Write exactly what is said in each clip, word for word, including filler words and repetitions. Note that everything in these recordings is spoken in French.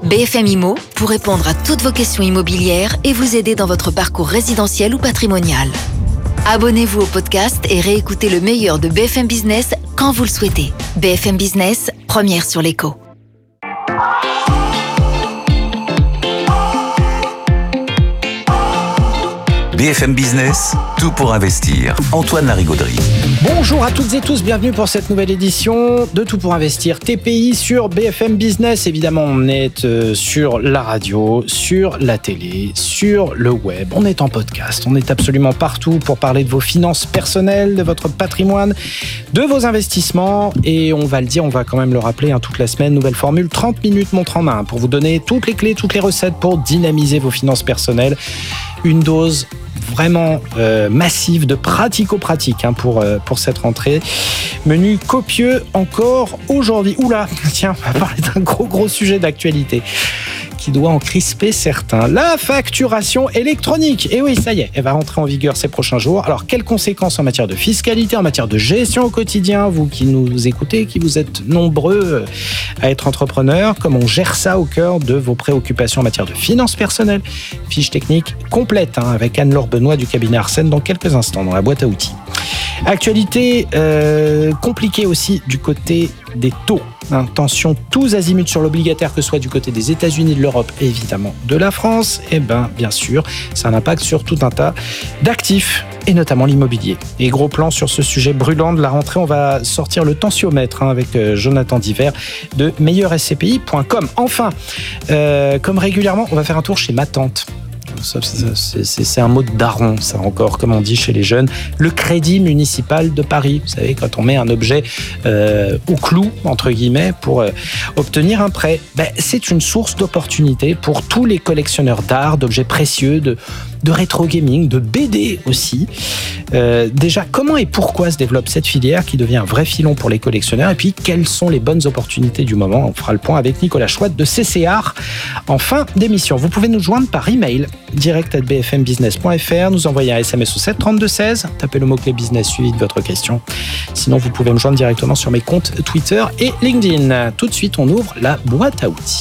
B F M Immo pour répondre à toutes vos questions immobilières et vous aider dans votre parcours résidentiel ou patrimonial. Abonnez-vous au podcast et réécoutez le meilleur de B F M Business quand vous le souhaitez. B F M Business, première sur l'écho. B F M Business, tout pour investir. Antoine Larigauderie. Bonjour à toutes et tous, bienvenue pour cette nouvelle édition de Tout pour investir T P I sur B F M Business. Évidemment, on est euh, sur la radio, sur la télé, sur le web. On est en podcast, on est absolument partout pour parler de vos finances personnelles, de votre patrimoine, de vos investissements. Et on va le dire, on va quand même le rappeler hein, toute la semaine, nouvelle formule, trente minutes montre en main pour vous donner toutes les clés, toutes les recettes pour dynamiser vos finances personnelles. Une dose vraiment euh, massive de pratico-pratique hein, pour, euh, pour cette rentrée. Menu copieux encore aujourd'hui. Oula, tiens, on va parler d'un gros gros sujet d'actualité qui doit en crisper certains. La facturation électronique. Et oui, ça y est, elle va rentrer en vigueur ces prochains jours. Alors, quelles conséquences en matière de fiscalité, en matière de gestion au quotidien, vous qui nous écoutez, qui vous êtes nombreux à être entrepreneurs, comment on gère ça au cœur de vos préoccupations en matière de finances personnelles? Fiche technique complète hein, avec Anne-Laure Benoît du cabinet Arsène dans quelques instants dans la boîte à outils. Actualité euh, compliquée aussi du côté des taux. Hein, tension tous azimuts sur l'obligataire, que ce soit du côté des États-Unis, de l'Europe et évidemment de la France. Et bien, bien sûr, ça a un impact sur tout un tas d'actifs et notamment l'immobilier. Et gros plan sur ce sujet brûlant de la rentrée, on va sortir le tensiomètre hein, avec euh, Jonathan Diver de meilleur S C P I point com. Enfin, euh, comme régulièrement, on va faire un tour chez ma tante. Ça, c'est, c'est, c'est un mot de daron, ça encore, comme on dit chez les jeunes. Le crédit municipal de Paris. Vous savez, quand on met un objet euh, au clou, entre guillemets, pour euh, obtenir un prêt, ben, c'est une source d'opportunité pour tous les collectionneurs d'art, d'objets précieux, de, de rétro gaming, de B D aussi. Euh, déjà, comment et pourquoi se développe cette filière qui devient un vrai filon pour les collectionneurs? Et puis, quelles sont les bonnes opportunités du moment? On fera le point avec Nicolas Chouette de C C Art en fin d'émission. Vous pouvez nous joindre par email direct arobase b f m business point f r, nous envoyer un S M S au sept trente-deux seize, tapez le mot-clé business suivi de votre question. Sinon, vous pouvez me joindre directement sur mes comptes Twitter et LinkedIn. Tout de suite, on ouvre la boîte à outils.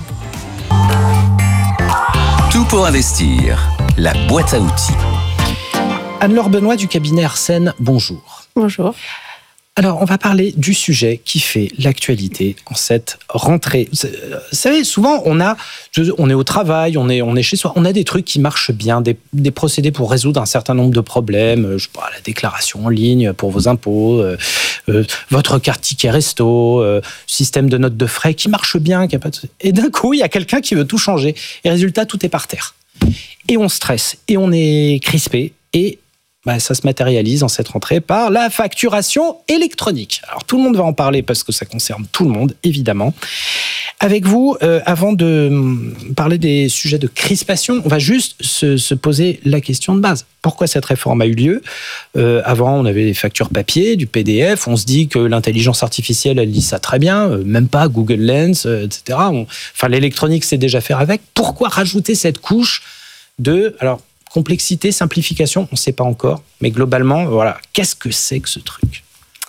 Tout pour investir, la boîte à outils. Anne-Laure Benoît du cabinet Arsène, bonjour. Bonjour. Alors, on va parler du sujet qui fait l'actualité en cette rentrée. Vous savez, souvent, on a, on est au travail, on est, on est chez soi, on a des trucs qui marchent bien, des, des procédés pour résoudre un certain nombre de problèmes. Je sais pas, la déclaration en ligne pour vos impôts, euh, euh, votre carte ticket resto, euh, système de notes de frais qui marche bien, qui a pas de... Et d'un coup, il y a quelqu'un qui veut tout changer. Et résultat, tout est par terre. Et on stresse, et on est crispé, et bah, ça se matérialise en cette rentrée par la facturation électronique. Alors, tout le monde va en parler parce que ça concerne tout le monde, évidemment. Avec vous, euh, avant de parler des sujets de crispation, on va juste se, se poser la question de base. Pourquoi cette réforme a eu lieu ? euh, Avant, on avait des factures papier, du P D F. On se dit que l'intelligence artificielle, elle lit ça très bien. Euh, même pas Google Lens, euh, et cetera. On, enfin, l'électronique sait déjà faire avec. Pourquoi rajouter cette couche de... Alors, complexité, simplification, on ne sait pas encore. Mais globalement, voilà, qu'est-ce que c'est que ce truc ?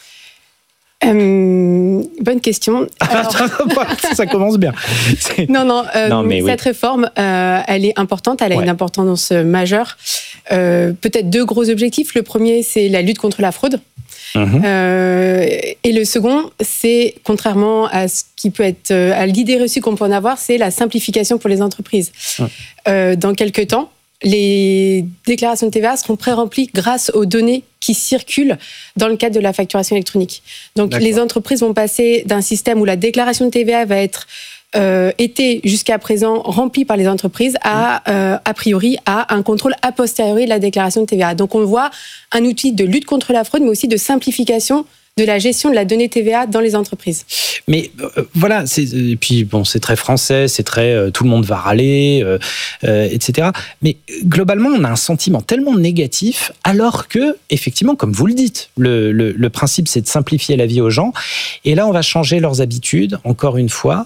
euh, Bonne question. Alors... Ça commence bien. C'est... Non, non, euh, non mais cette oui. réforme, euh, elle est importante, elle a ouais. une importance majeure. Euh, peut-être deux gros objectifs. Le premier, c'est la lutte contre la fraude. Mmh. Euh, et le second, c'est, contrairement à ce qui peut être, à l'idée reçue qu'on peut en avoir, c'est la simplification pour les entreprises. Mmh. Euh, dans quelques temps, les déclarations de T V A seront pré-remplies grâce aux données qui circulent dans le cadre de la facturation électronique. Donc, D'accord. les entreprises vont passer d'un système où la déclaration de T V A va être euh, été jusqu'à présent remplie par les entreprises à, mmh. euh, a priori, à un contrôle a posteriori de la déclaration de T V A. Donc, on voit un outil de lutte contre la fraude, mais aussi de simplification de la gestion de la donnée T V A dans les entreprises. Mais euh, voilà, c'est, et puis bon, c'est très français, c'est très euh, tout le monde va râler, euh, euh, et cetera. Mais globalement, on a un sentiment tellement négatif, alors que, effectivement, comme vous le dites, le, le, le principe, c'est de simplifier la vie aux gens. Et là, on va changer leurs habitudes, encore une fois.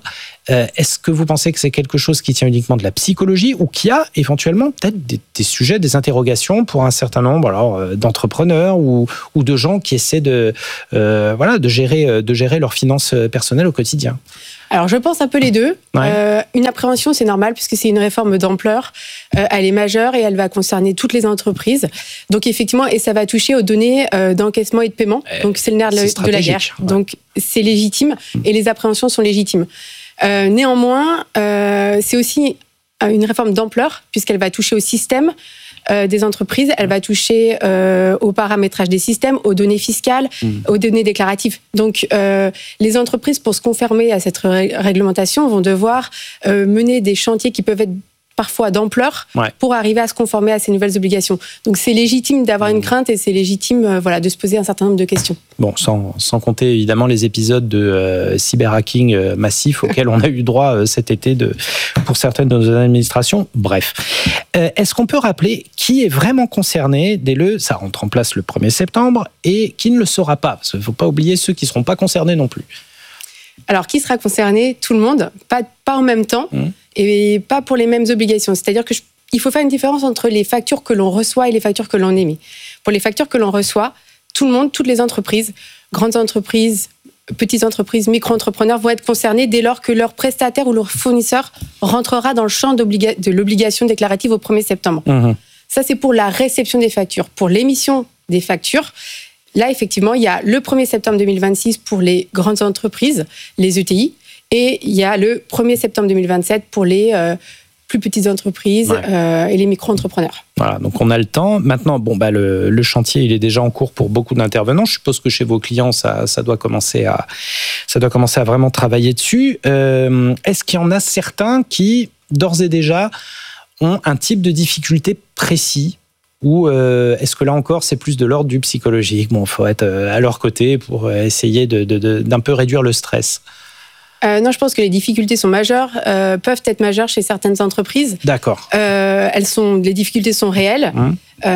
Euh, est-ce que vous pensez que c'est quelque chose qui tient uniquement de la psychologie ou qu'il y a éventuellement peut-être des, des sujets, des interrogations pour un certain nombre alors, d'entrepreneurs ou, ou de gens qui essaient de, euh, voilà, de, gérer, de gérer leurs finances personnelles au quotidien? Alors, je pense un peu les deux. Ouais. Euh, une appréhension, c'est normal, puisque c'est une réforme d'ampleur. Euh, elle est majeure et elle va concerner toutes les entreprises. Donc, effectivement, et ça va toucher aux données euh, d'encaissement et de paiement. Euh, Donc, c'est le nerf de, de la guerre. Ouais. Donc, c'est légitime et les appréhensions sont légitimes. Euh, néanmoins, euh, c'est aussi une réforme d'ampleur, puisqu'elle va toucher au système Euh, des entreprises, elle va toucher euh, au paramétrage des systèmes, aux données fiscales, mmh. aux données déclaratives. Donc, euh, les entreprises, pour se conformer à cette ré- réglementation, vont devoir euh, mener des chantiers qui peuvent être parfois d'ampleur ouais. pour arriver à se conformer à ces nouvelles obligations. Donc, c'est légitime d'avoir une crainte et c'est légitime euh, voilà, de se poser un certain nombre de questions. Bon, sans, sans compter évidemment les épisodes de euh, cyberhacking euh, massif auxquels on a eu droit euh, cet été de, pour certaines de nos administrations. Bref. Euh, est-ce qu'on peut rappeler qui est vraiment concerné dès le, ça rentre en place le premier septembre, et qui ne le sera pas? Parce qu'il ne faut pas oublier ceux qui ne seront pas concernés non plus. Alors, qui sera concerné? Tout le monde, pas, pas en même temps. Mmh. Et pas pour les mêmes obligations. C'est-à-dire qu'il faut faire une différence entre les factures que l'on reçoit et les factures que l'on émet. Pour les factures que l'on reçoit, tout le monde, toutes les entreprises, grandes entreprises, petites entreprises, micro-entrepreneurs vont être concernés dès lors que leur prestataire ou leur fournisseur rentrera dans le champ de l'obligation déclarative au premier septembre. Mmh. Ça, c'est pour la réception des factures. Pour l'émission des factures, là, effectivement, il y a le premier septembre deux mille vingt-six pour les grandes entreprises, les E T I, et il y a le premier septembre deux mille vingt-sept pour les euh, plus petites entreprises ouais. euh, et les micro-entrepreneurs. Voilà, donc on a le temps. Maintenant, bon, bah, le, le chantier, il est déjà en cours pour beaucoup d'intervenants. Je suppose que chez vos clients, ça, ça, doit, commencer à, ça doit commencer à vraiment travailler dessus. Euh, est-ce qu'il y en a certains qui, d'ores et déjà, ont un type de difficulté précis? Ou euh, est-ce que là encore, c'est plus de l'ordre du psychologique? Bon, il faut être à leur côté pour essayer de, de, de, d'un peu réduire le stress. Euh, non, je pense que les difficultés sont majeures, euh, peuvent être majeures chez certaines entreprises. D'accord. Euh, elles sont, les difficultés sont réelles. Mmh.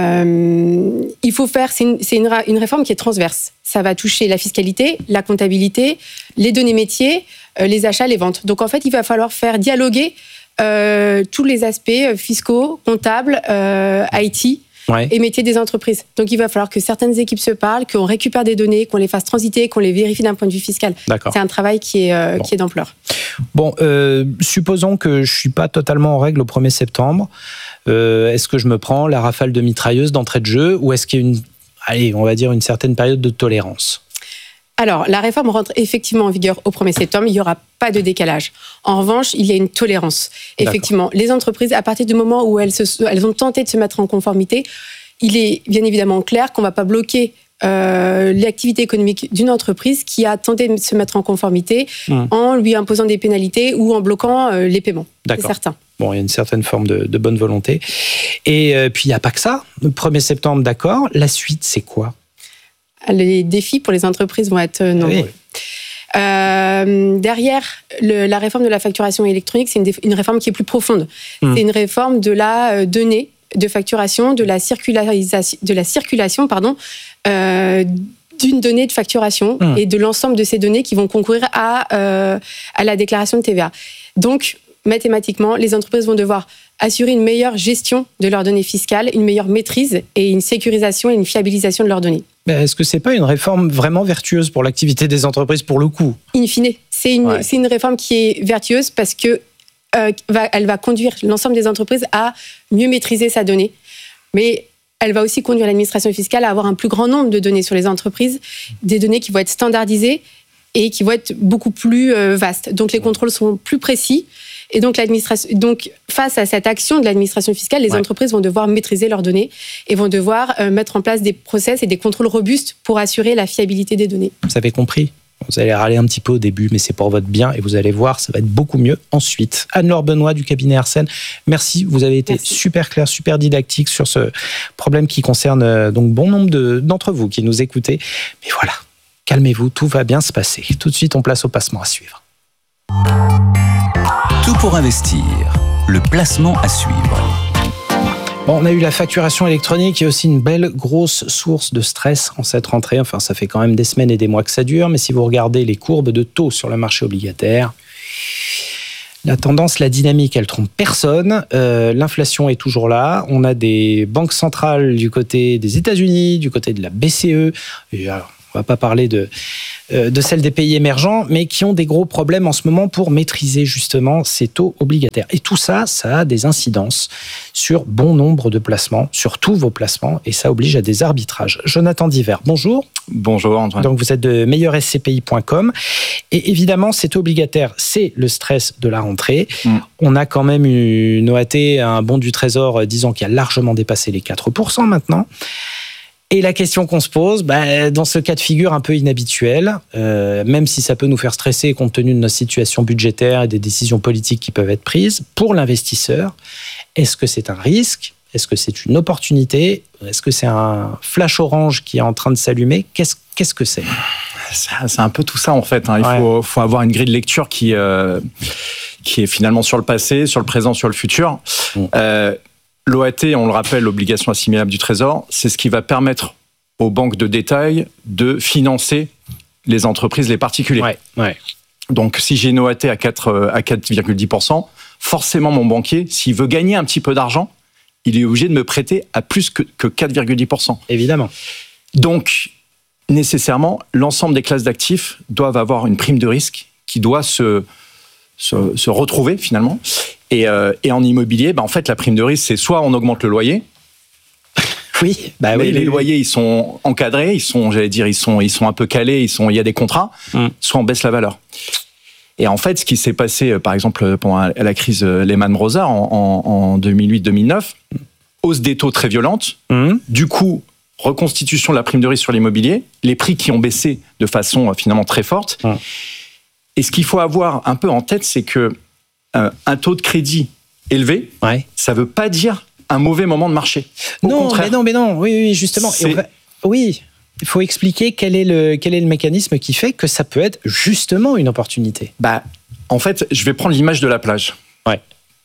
Euh, il faut faire, c'est, une, c'est une, une réforme qui est transverse. Ça va toucher la fiscalité, la comptabilité, les données métiers, euh, les achats, les ventes. Donc en fait, il va falloir faire dialoguer euh, tous les aspects fiscaux, comptables, euh, I T. Ouais. Et métiers des entreprises. Donc, il va falloir que certaines équipes se parlent, qu'on récupère des données, qu'on les fasse transiter, qu'on les vérifie d'un point de vue fiscal. D'accord. C'est un travail qui est, euh, bon. qui est d'ampleur. Bon, euh, supposons que je ne suis pas totalement en règle au premier septembre. Euh, est-ce que je me prends la rafale de mitrailleuse d'entrée de jeu ou est-ce qu'il y a une, allez, on va dire une certaine période de tolérance? Alors, la réforme rentre effectivement en vigueur au premier septembre, il n'y aura pas de décalage. En revanche, il y a une tolérance. Effectivement, D'accord. Les entreprises, à partir du moment où elles, se, elles ont tenté de se mettre en conformité, il est bien évidemment clair qu'on ne va pas bloquer euh, l'activité économique d'une entreprise qui a tenté de se mettre en conformité mmh. en lui imposant des pénalités ou en bloquant euh, les paiements. D'accord. C'est certain. Bon, il y a une certaine forme de, de bonne volonté. Et euh, puis, il n'y a pas que ça. Le premier septembre, d'accord. La suite, c'est quoi? Les défis pour les entreprises vont être nombreux. Oui. Euh, derrière le, la réforme de la facturation électronique, c'est une, déf- une réforme qui est plus profonde. Mmh. C'est une réforme de la donnée de facturation, de la circularisation, de la circulation, pardon, euh, d'une donnée de facturation mmh. et de l'ensemble de ces données qui vont concourir à, euh, à la déclaration de T V A. Donc, mathématiquement, les entreprises vont devoir assurer une meilleure gestion de leurs données fiscales, une meilleure maîtrise et une sécurisation et une fiabilisation de leurs données. Mais est-ce que c'est pas une réforme vraiment vertueuse pour l'activité des entreprises pour le coup? In fine, c'est une, ouais. c'est une réforme qui est vertueuse parce que euh, va, elle va conduire l'ensemble des entreprises à mieux maîtriser sa donnée. Mais elle va aussi conduire l'administration fiscale à avoir un plus grand nombre de données sur les entreprises, des données qui vont être standardisées et qui vont être beaucoup plus euh, vastes. Donc les contrôles sont plus précis. Et donc, l'administration, donc, face à cette action de l'administration fiscale, les ouais. entreprises vont devoir maîtriser leurs données et vont devoir euh, mettre en place des process et des contrôles robustes pour assurer la fiabilité des données. Vous avez compris? Vous allez râler un petit peu au début, mais c'est pour votre bien et vous allez voir, ça va être beaucoup mieux ensuite. Anne-Laure Benoît du cabinet Arsène, merci. Vous avez été merci. super clair, super didactique sur ce problème qui concerne euh, donc bon nombre de, d'entre vous qui nous écoutez. Mais voilà, calmez-vous, tout va bien se passer. Tout de suite, on place au placement à suivre. Tout pour investir, le placement à suivre. Bon, on a eu la facturation électronique, il y a aussi une belle grosse source de stress en cette rentrée. Enfin, ça fait quand même des semaines et des mois que ça dure, mais si vous regardez les courbes de taux sur le marché obligataire, La tendance, la dynamique, elle trompe personne. Euh, l'inflation est toujours là. On a des banques centrales du côté des États-Unis, du côté de la B C E. Et alors, on va pas parler de, euh, de celle des pays émergents, mais qui ont des gros problèmes en ce moment pour maîtriser justement ces taux obligataires. Et tout ça, ça a des incidences sur bon nombre de placements, sur tous vos placements, et ça oblige à des arbitrages. Jonathan Diver, bonjour. Bonjour Antoine. Donc vous êtes de meilleur S C P I point com. Et évidemment, ces taux obligataires, c'est le stress de la rentrée. Mm. On a quand même une O A T, un bon du Trésor, disons qui a largement dépassé les quatre pour cent maintenant. Et la question qu'on se pose, bah, dans ce cas de figure un peu inhabituel, euh, même si ça peut nous faire stresser compte tenu de notre situation budgétaire et des décisions politiques qui peuvent être prises, pour l'investisseur, est-ce que c'est un risque ? Est-ce que c'est une opportunité ? Est-ce que c'est un flash orange qui est en train de s'allumer ? Qu'est-ce, qu'est-ce que c'est ? C'est un peu tout ça en fait. Hein. Il ouais. faut, faut avoir une grille de lecture qui, euh, qui est finalement sur le passé, sur le présent, sur le futur. Mmh. Euh, L'O A T, on le rappelle, l'obligation assimilable du Trésor, c'est ce qui va permettre aux banques de détail de financer les entreprises, les particuliers. Ouais, ouais. Donc, si j'ai une O A T à quatre, à quatre virgule dix pour cent, forcément, mon banquier, s'il veut gagner un petit peu d'argent, il est obligé de me prêter à plus que, que quatre virgule dix pour cent. Évidemment. Donc, nécessairement, l'ensemble des classes d'actifs doivent avoir une prime de risque qui doit se, se, se retrouver finalement. Et, euh, et en immobilier, bah en fait, la prime de risque, c'est soit on augmente le loyer. Oui, bah oui, les, oui, les oui. loyers, ils sont encadrés, ils sont, j'allais dire, ils sont, ils sont un peu calés, ils sont, il y a des contrats. Mm. Soit on baisse la valeur. Et en fait, ce qui s'est passé, par exemple, pendant la crise Lehman Brothers en, en, en deux mille huit deux mille neuf, hausse des taux très violente. Mm. Du coup, reconstitution de la prime de risque sur l'immobilier, les prix qui ont baissé de façon finalement très forte. Mm. Et ce qu'il faut avoir un peu en tête, c'est que euh, un taux de crédit élevé, ouais. ça ne veut pas dire un mauvais moment de marché. Au non, contraire. mais non, mais non, oui, oui, justement. Et on va... Oui, il faut expliquer quel est, le, quel est le mécanisme qui fait que ça peut être justement une opportunité. Bah, en fait, je vais prendre l'image de la plage. Ouais.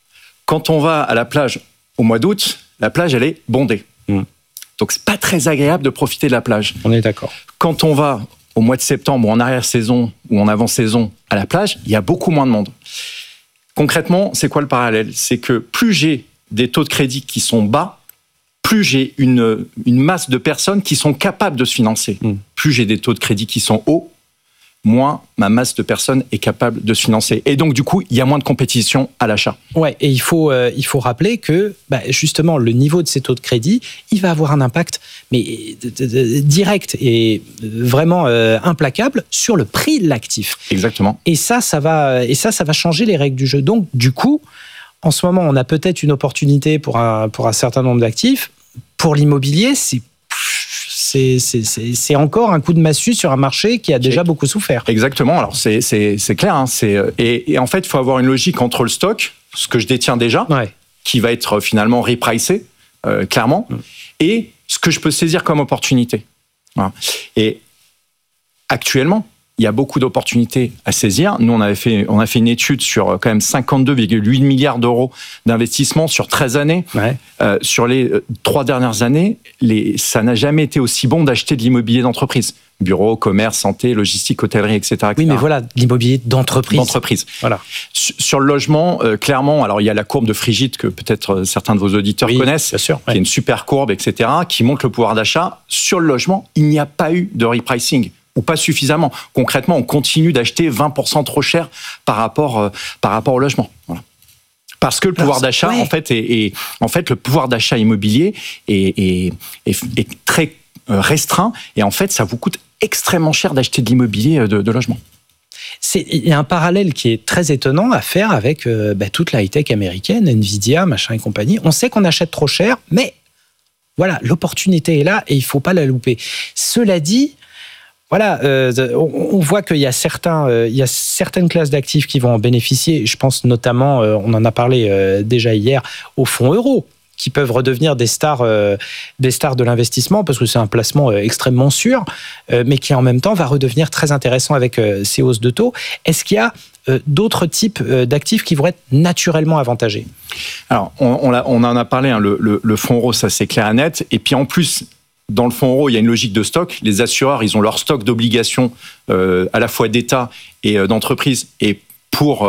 Quand on va à la plage au mois d'août, la plage, elle est bondée. Mm. Donc, c'est pas très agréable de profiter de la plage. On est d'accord. Quand on va au mois de septembre ou en arrière-saison ou en avant-saison à la plage, il y a beaucoup moins de monde. Concrètement, c'est quoi le parallèle ? C'est que plus j'ai des taux de crédit qui sont bas, plus j'ai une, une masse de personnes qui sont capables de se financer. Mmh. Plus j'ai des taux de crédit qui sont hauts, moins ma masse de personnes est capable de se financer. Et donc, du coup, il y a moins de compétition à l'achat. Ouais, et il faut, euh, il faut rappeler que, bah, justement, le niveau de ces taux de crédit, il va avoir un impact mais, de, de, de, direct et vraiment euh, implacable sur le prix de l'actif. Exactement. Et ça, ça va, et ça, ça va changer les règles du jeu. Donc, du coup, en ce moment, on a peut-être une opportunité pour un, pour un certain nombre d'actifs. Pour l'immobilier, c'est C'est, c'est, c'est, c'est encore un coup de massue sur un marché qui a déjà beaucoup souffert. Exactement. Alors, c'est, c'est, c'est clair. Hein, c'est, et, et en fait, il faut avoir une logique entre le stock, ce que je détiens déjà, ouais. qui va être finalement repricé, euh, clairement, mmh. et ce que je peux saisir comme opportunité. Voilà. Et actuellement, il y a beaucoup d'opportunités à saisir. Nous, on avait fait, on a fait une étude sur quand même cinquante-deux virgule huit milliards d'euros d'investissement sur treize années. Ouais. Euh, sur les trois dernières années, les, ça n'a jamais été aussi bon d'acheter de l'immobilier d'entreprise. Bureaux, commerce, santé, logistique, hôtellerie, et cetera, et cetera. Oui, mais voilà, l'immobilier d'entreprise. D'entreprise. Voilà. Sur, sur le logement, euh, clairement, alors il y a la courbe de Frigide que peut-être certains de vos auditeurs oui, connaissent, bien sûr, qui ouais. est une super courbe, et cetera, qui montre le pouvoir d'achat. Sur le logement, il n'y a pas eu de repricing. Ou pas suffisamment. Concrètement, on continue d'acheter vingt pour cent trop cher par rapport, euh, par rapport au logement. Voilà. Parce que le pouvoir Alors, d'achat, ouais. en fait, est, est, en fait, le pouvoir d'achat immobilier est, est, est, est très restreint. Et en fait, ça vous coûte extrêmement cher d'acheter de l'immobilier de, de logement. C'est, il y a un parallèle qui est très étonnant à faire avec euh, bah, toute la high-tech américaine, Nvidia, machin et compagnie. On sait qu'on achète trop cher, mais voilà, l'opportunité est là et il ne faut pas la louper. Cela dit, Voilà, euh, on voit qu'il y a certains, euh, il y a certaines classes d'actifs qui vont en bénéficier. Je pense notamment, euh, on en a parlé euh, déjà hier, aux fonds euros, qui peuvent redevenir des stars, euh, des stars de l'investissement parce que c'est un placement euh, extrêmement sûr, euh, mais qui en même temps va redevenir très intéressant avec euh, ces hausses de taux. Est-ce qu'il y a euh, d'autres types euh, d'actifs qui vont être naturellement avantagés ? Alors, on, on, a, on en a parlé, hein, le, le, le fonds euro, ça c'est clair et net. Et puis en plus, dans le fonds euro, il y a une logique de stock. Les assureurs, ils ont leur stock d'obligations euh, à la fois d'État et euh, d'entreprise. Et pour euh,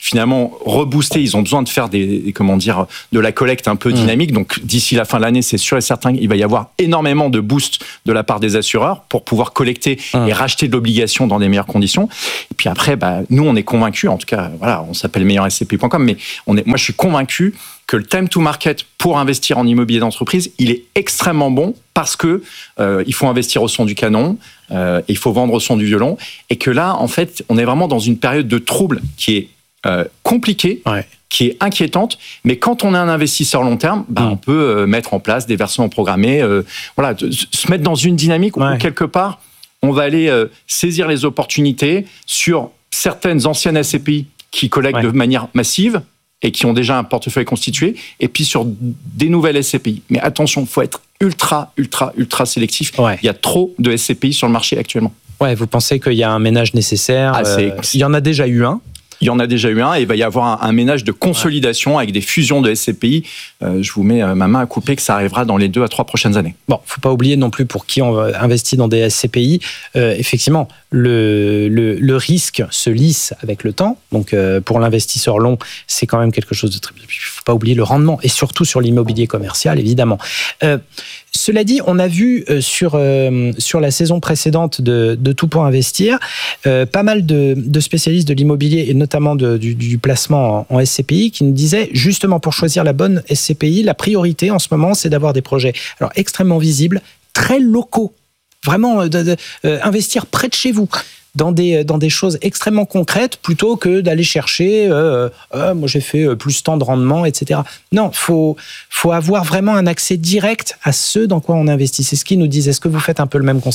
finalement rebooster. Ils ont besoin de faire des, comment dire, de la collecte un peu dynamique. Mmh. Donc d'ici la fin de l'année, c'est sûr et certain qu'il va y avoir énormément de boost de la part des assureurs pour pouvoir collecter mmh. et racheter de l'obligation dans des meilleures conditions. Et puis après, bah, nous, on est convaincus, en tout cas, voilà, on s'appelle meilleur S C P I point com, mais on est, moi, je suis convaincu que le time to market pour investir en immobilier d'entreprise, il est extrêmement bon parce que euh, il faut investir au son du canon, euh, et il faut vendre au son du violon, et que là, en fait, on est vraiment dans une période de trouble qui est euh, compliquée, ouais. qui est inquiétante, mais quand on est un investisseur long terme, bah, mmh. on peut euh, mettre en place des versements programmés, euh, voilà, de, se mettre dans une dynamique ouais. où quelque part, on va aller euh, saisir les opportunités sur certaines anciennes S C P I qui collectent ouais. de manière massive, et qui ont déjà un portefeuille constitué, et puis sur des nouvelles S C P I. Mais attention, il faut être ultra, ultra, ultra sélectif. Ouais. Il y a trop de S C P I sur le marché actuellement. Ouais, vous pensez qu'il y a un ménage nécessaire ah, euh, il y en a déjà eu un. Il y en a déjà eu un, et il va y avoir un, un ménage de consolidation ouais. avec des fusions de S C P I. Euh, je vous mets ma main à couper que ça arrivera dans les deux à trois prochaines années. Bon, faut pas oublier non plus pour qui on investit dans des S C P I. Euh, effectivement, le, le, le risque se lisse avec le temps. Donc, euh, pour l'investisseur long, c'est quand même quelque chose de très... Il faut pas oublier le rendement, et surtout sur l'immobilier commercial, évidemment. Euh, Cela dit, on a vu euh, sur, euh, sur la saison précédente de, de Tout pour investir, euh, pas mal de, de spécialistes de l'immobilier et notamment de, du, du placement en, en S C P I qui nous disaient justement pour choisir la bonne S C P I, la priorité en ce moment, c'est d'avoir des projets alors extrêmement visibles, très locaux, vraiment de, de, euh, investir près de chez vous. Dans des, dans des choses extrêmement concrètes plutôt que d'aller chercher euh, euh, moi j'ai fait plus tant de rendement, et cetera. Non, il faut, faut avoir vraiment un accès direct à ce dans quoi on investit. C'est ce qu'ils nous disent. Est-ce que vous faites un peu le même constat ?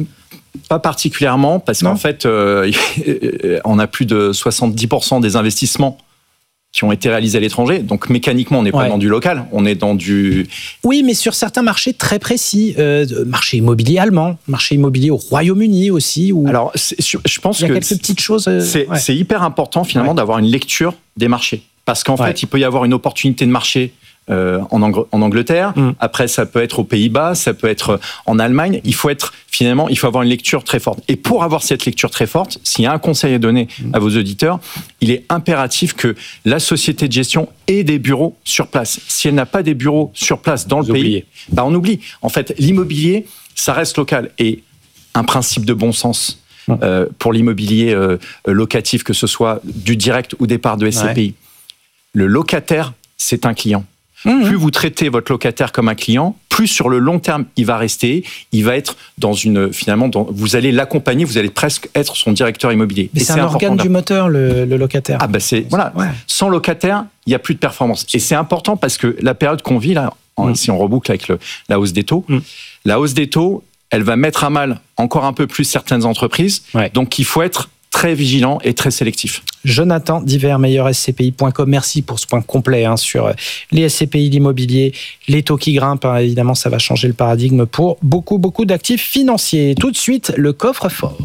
Pas particulièrement, parce non. qu'en fait, euh, on a plus de soixante-dix pour cent des investissements qui ont été réalisés à l'étranger. Donc mécaniquement, on n'est pas ouais. dans du local, on est dans du... Oui, mais sur certains marchés très précis. Euh, marché immobilier allemand, marché immobilier au Royaume-Uni aussi. Où Alors, je pense que... Il y a quelques petites choses... Euh, c'est, ouais. c'est hyper important finalement ouais. d'avoir une lecture des marchés. Parce qu'en ouais. fait, il peut y avoir une opportunité de marché euh, en, Ang- en Angleterre. Mm. Après, ça peut être aux Pays-Bas, ça peut être en Allemagne. Il faut être, finalement, il faut avoir une lecture très forte. Et pour avoir cette lecture très forte, s'il y a un conseil à donner mm. à vos auditeurs, il est impératif que la société de gestion ait des bureaux sur place. Si elle n'a pas des bureaux sur place dans Vous le pays, bah on oublie. En fait, l'immobilier, ça reste local. Et un principe de bon sens mm. euh, pour l'immobilier euh, locatif, que ce soit du direct ou des parts de S C P I. Ouais. Le locataire, c'est un client. Mmh. Plus vous traitez votre locataire comme un client, plus sur le long terme, il va rester, il va être dans une, finalement, dans, vous allez l'accompagner, vous allez presque être son directeur immobilier. Mais c'est, c'est un organe du moteur, le, le locataire. Ah ben c'est, voilà. Ouais. Sans locataire, il n'y a plus de performance. Et c'est important parce que la période qu'on vit là, mmh. si on reboucle avec le, la hausse des taux, mmh. la hausse des taux, elle va mettre à mal encore un peu plus certaines entreprises. Ouais. Donc il faut être très vigilant et très sélectif. Jonathan Diver, meilleur S C P I point com. Merci pour ce point complet hein, sur les S C P I, l'immobilier, les taux qui grimpent. Hein, évidemment, ça va changer le paradigme pour beaucoup, beaucoup d'actifs financiers. Tout de suite, le coffre-fort.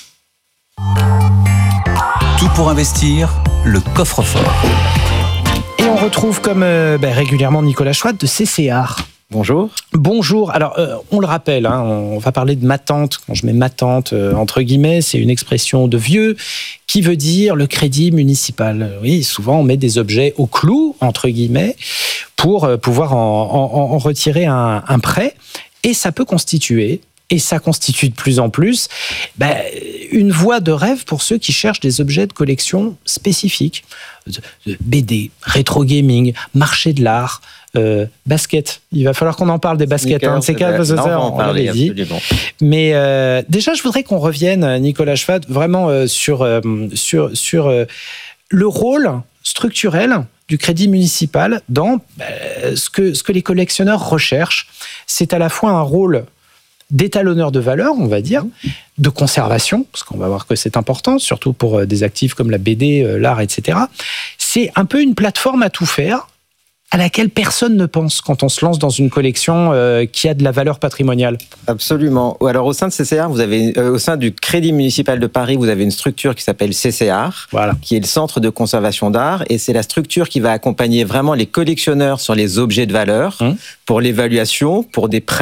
Tout pour investir, le coffre-fort. Et on retrouve comme euh, bah, régulièrement Nicolas Chouat de C C A R. Bonjour. Bonjour. Alors, euh, on le rappelle, hein, on va parler de ma tante. Quand je mets ma tante, euh, entre guillemets, c'est une expression de vieux qui veut dire le crédit municipal. Oui, souvent, on met des objets au clou, entre guillemets, pour euh, pouvoir en, en, en retirer un, un prêt. Et ça peut constituer, et ça constitue de plus en plus, ben, une voie de rêve pour ceux qui cherchent des objets de collection spécifiques. B D, rétro gaming, marché de l'art, Euh, basket. Il va falloir qu'on en parle des baskets. Hein, ces cas, on, on, on l'avait dit. Mais euh, déjà, je voudrais qu'on revienne, Nicolas Chouat, vraiment euh, sur, euh, sur, sur euh, le rôle structurel du crédit municipal dans euh, ce, que, ce que les collectionneurs recherchent. C'est à la fois un rôle d'étalonneur de valeur, on va dire, de conservation, parce qu'on va voir que c'est important, surtout pour des actifs comme la B D, l'art, et cetera. C'est un peu une plateforme à tout faire, à laquelle personne ne pense quand on se lance dans une collection euh, qui a de la valeur patrimoniale. Absolument. Alors au sein de C C A R, vous avez euh, au sein du Crédit municipal de Paris, vous avez une structure qui s'appelle C C A R, voilà. qui est le centre de conservation d'art, et c'est la structure qui va accompagner vraiment les collectionneurs sur les objets de valeur, hum. pour l'évaluation, pour des prêts,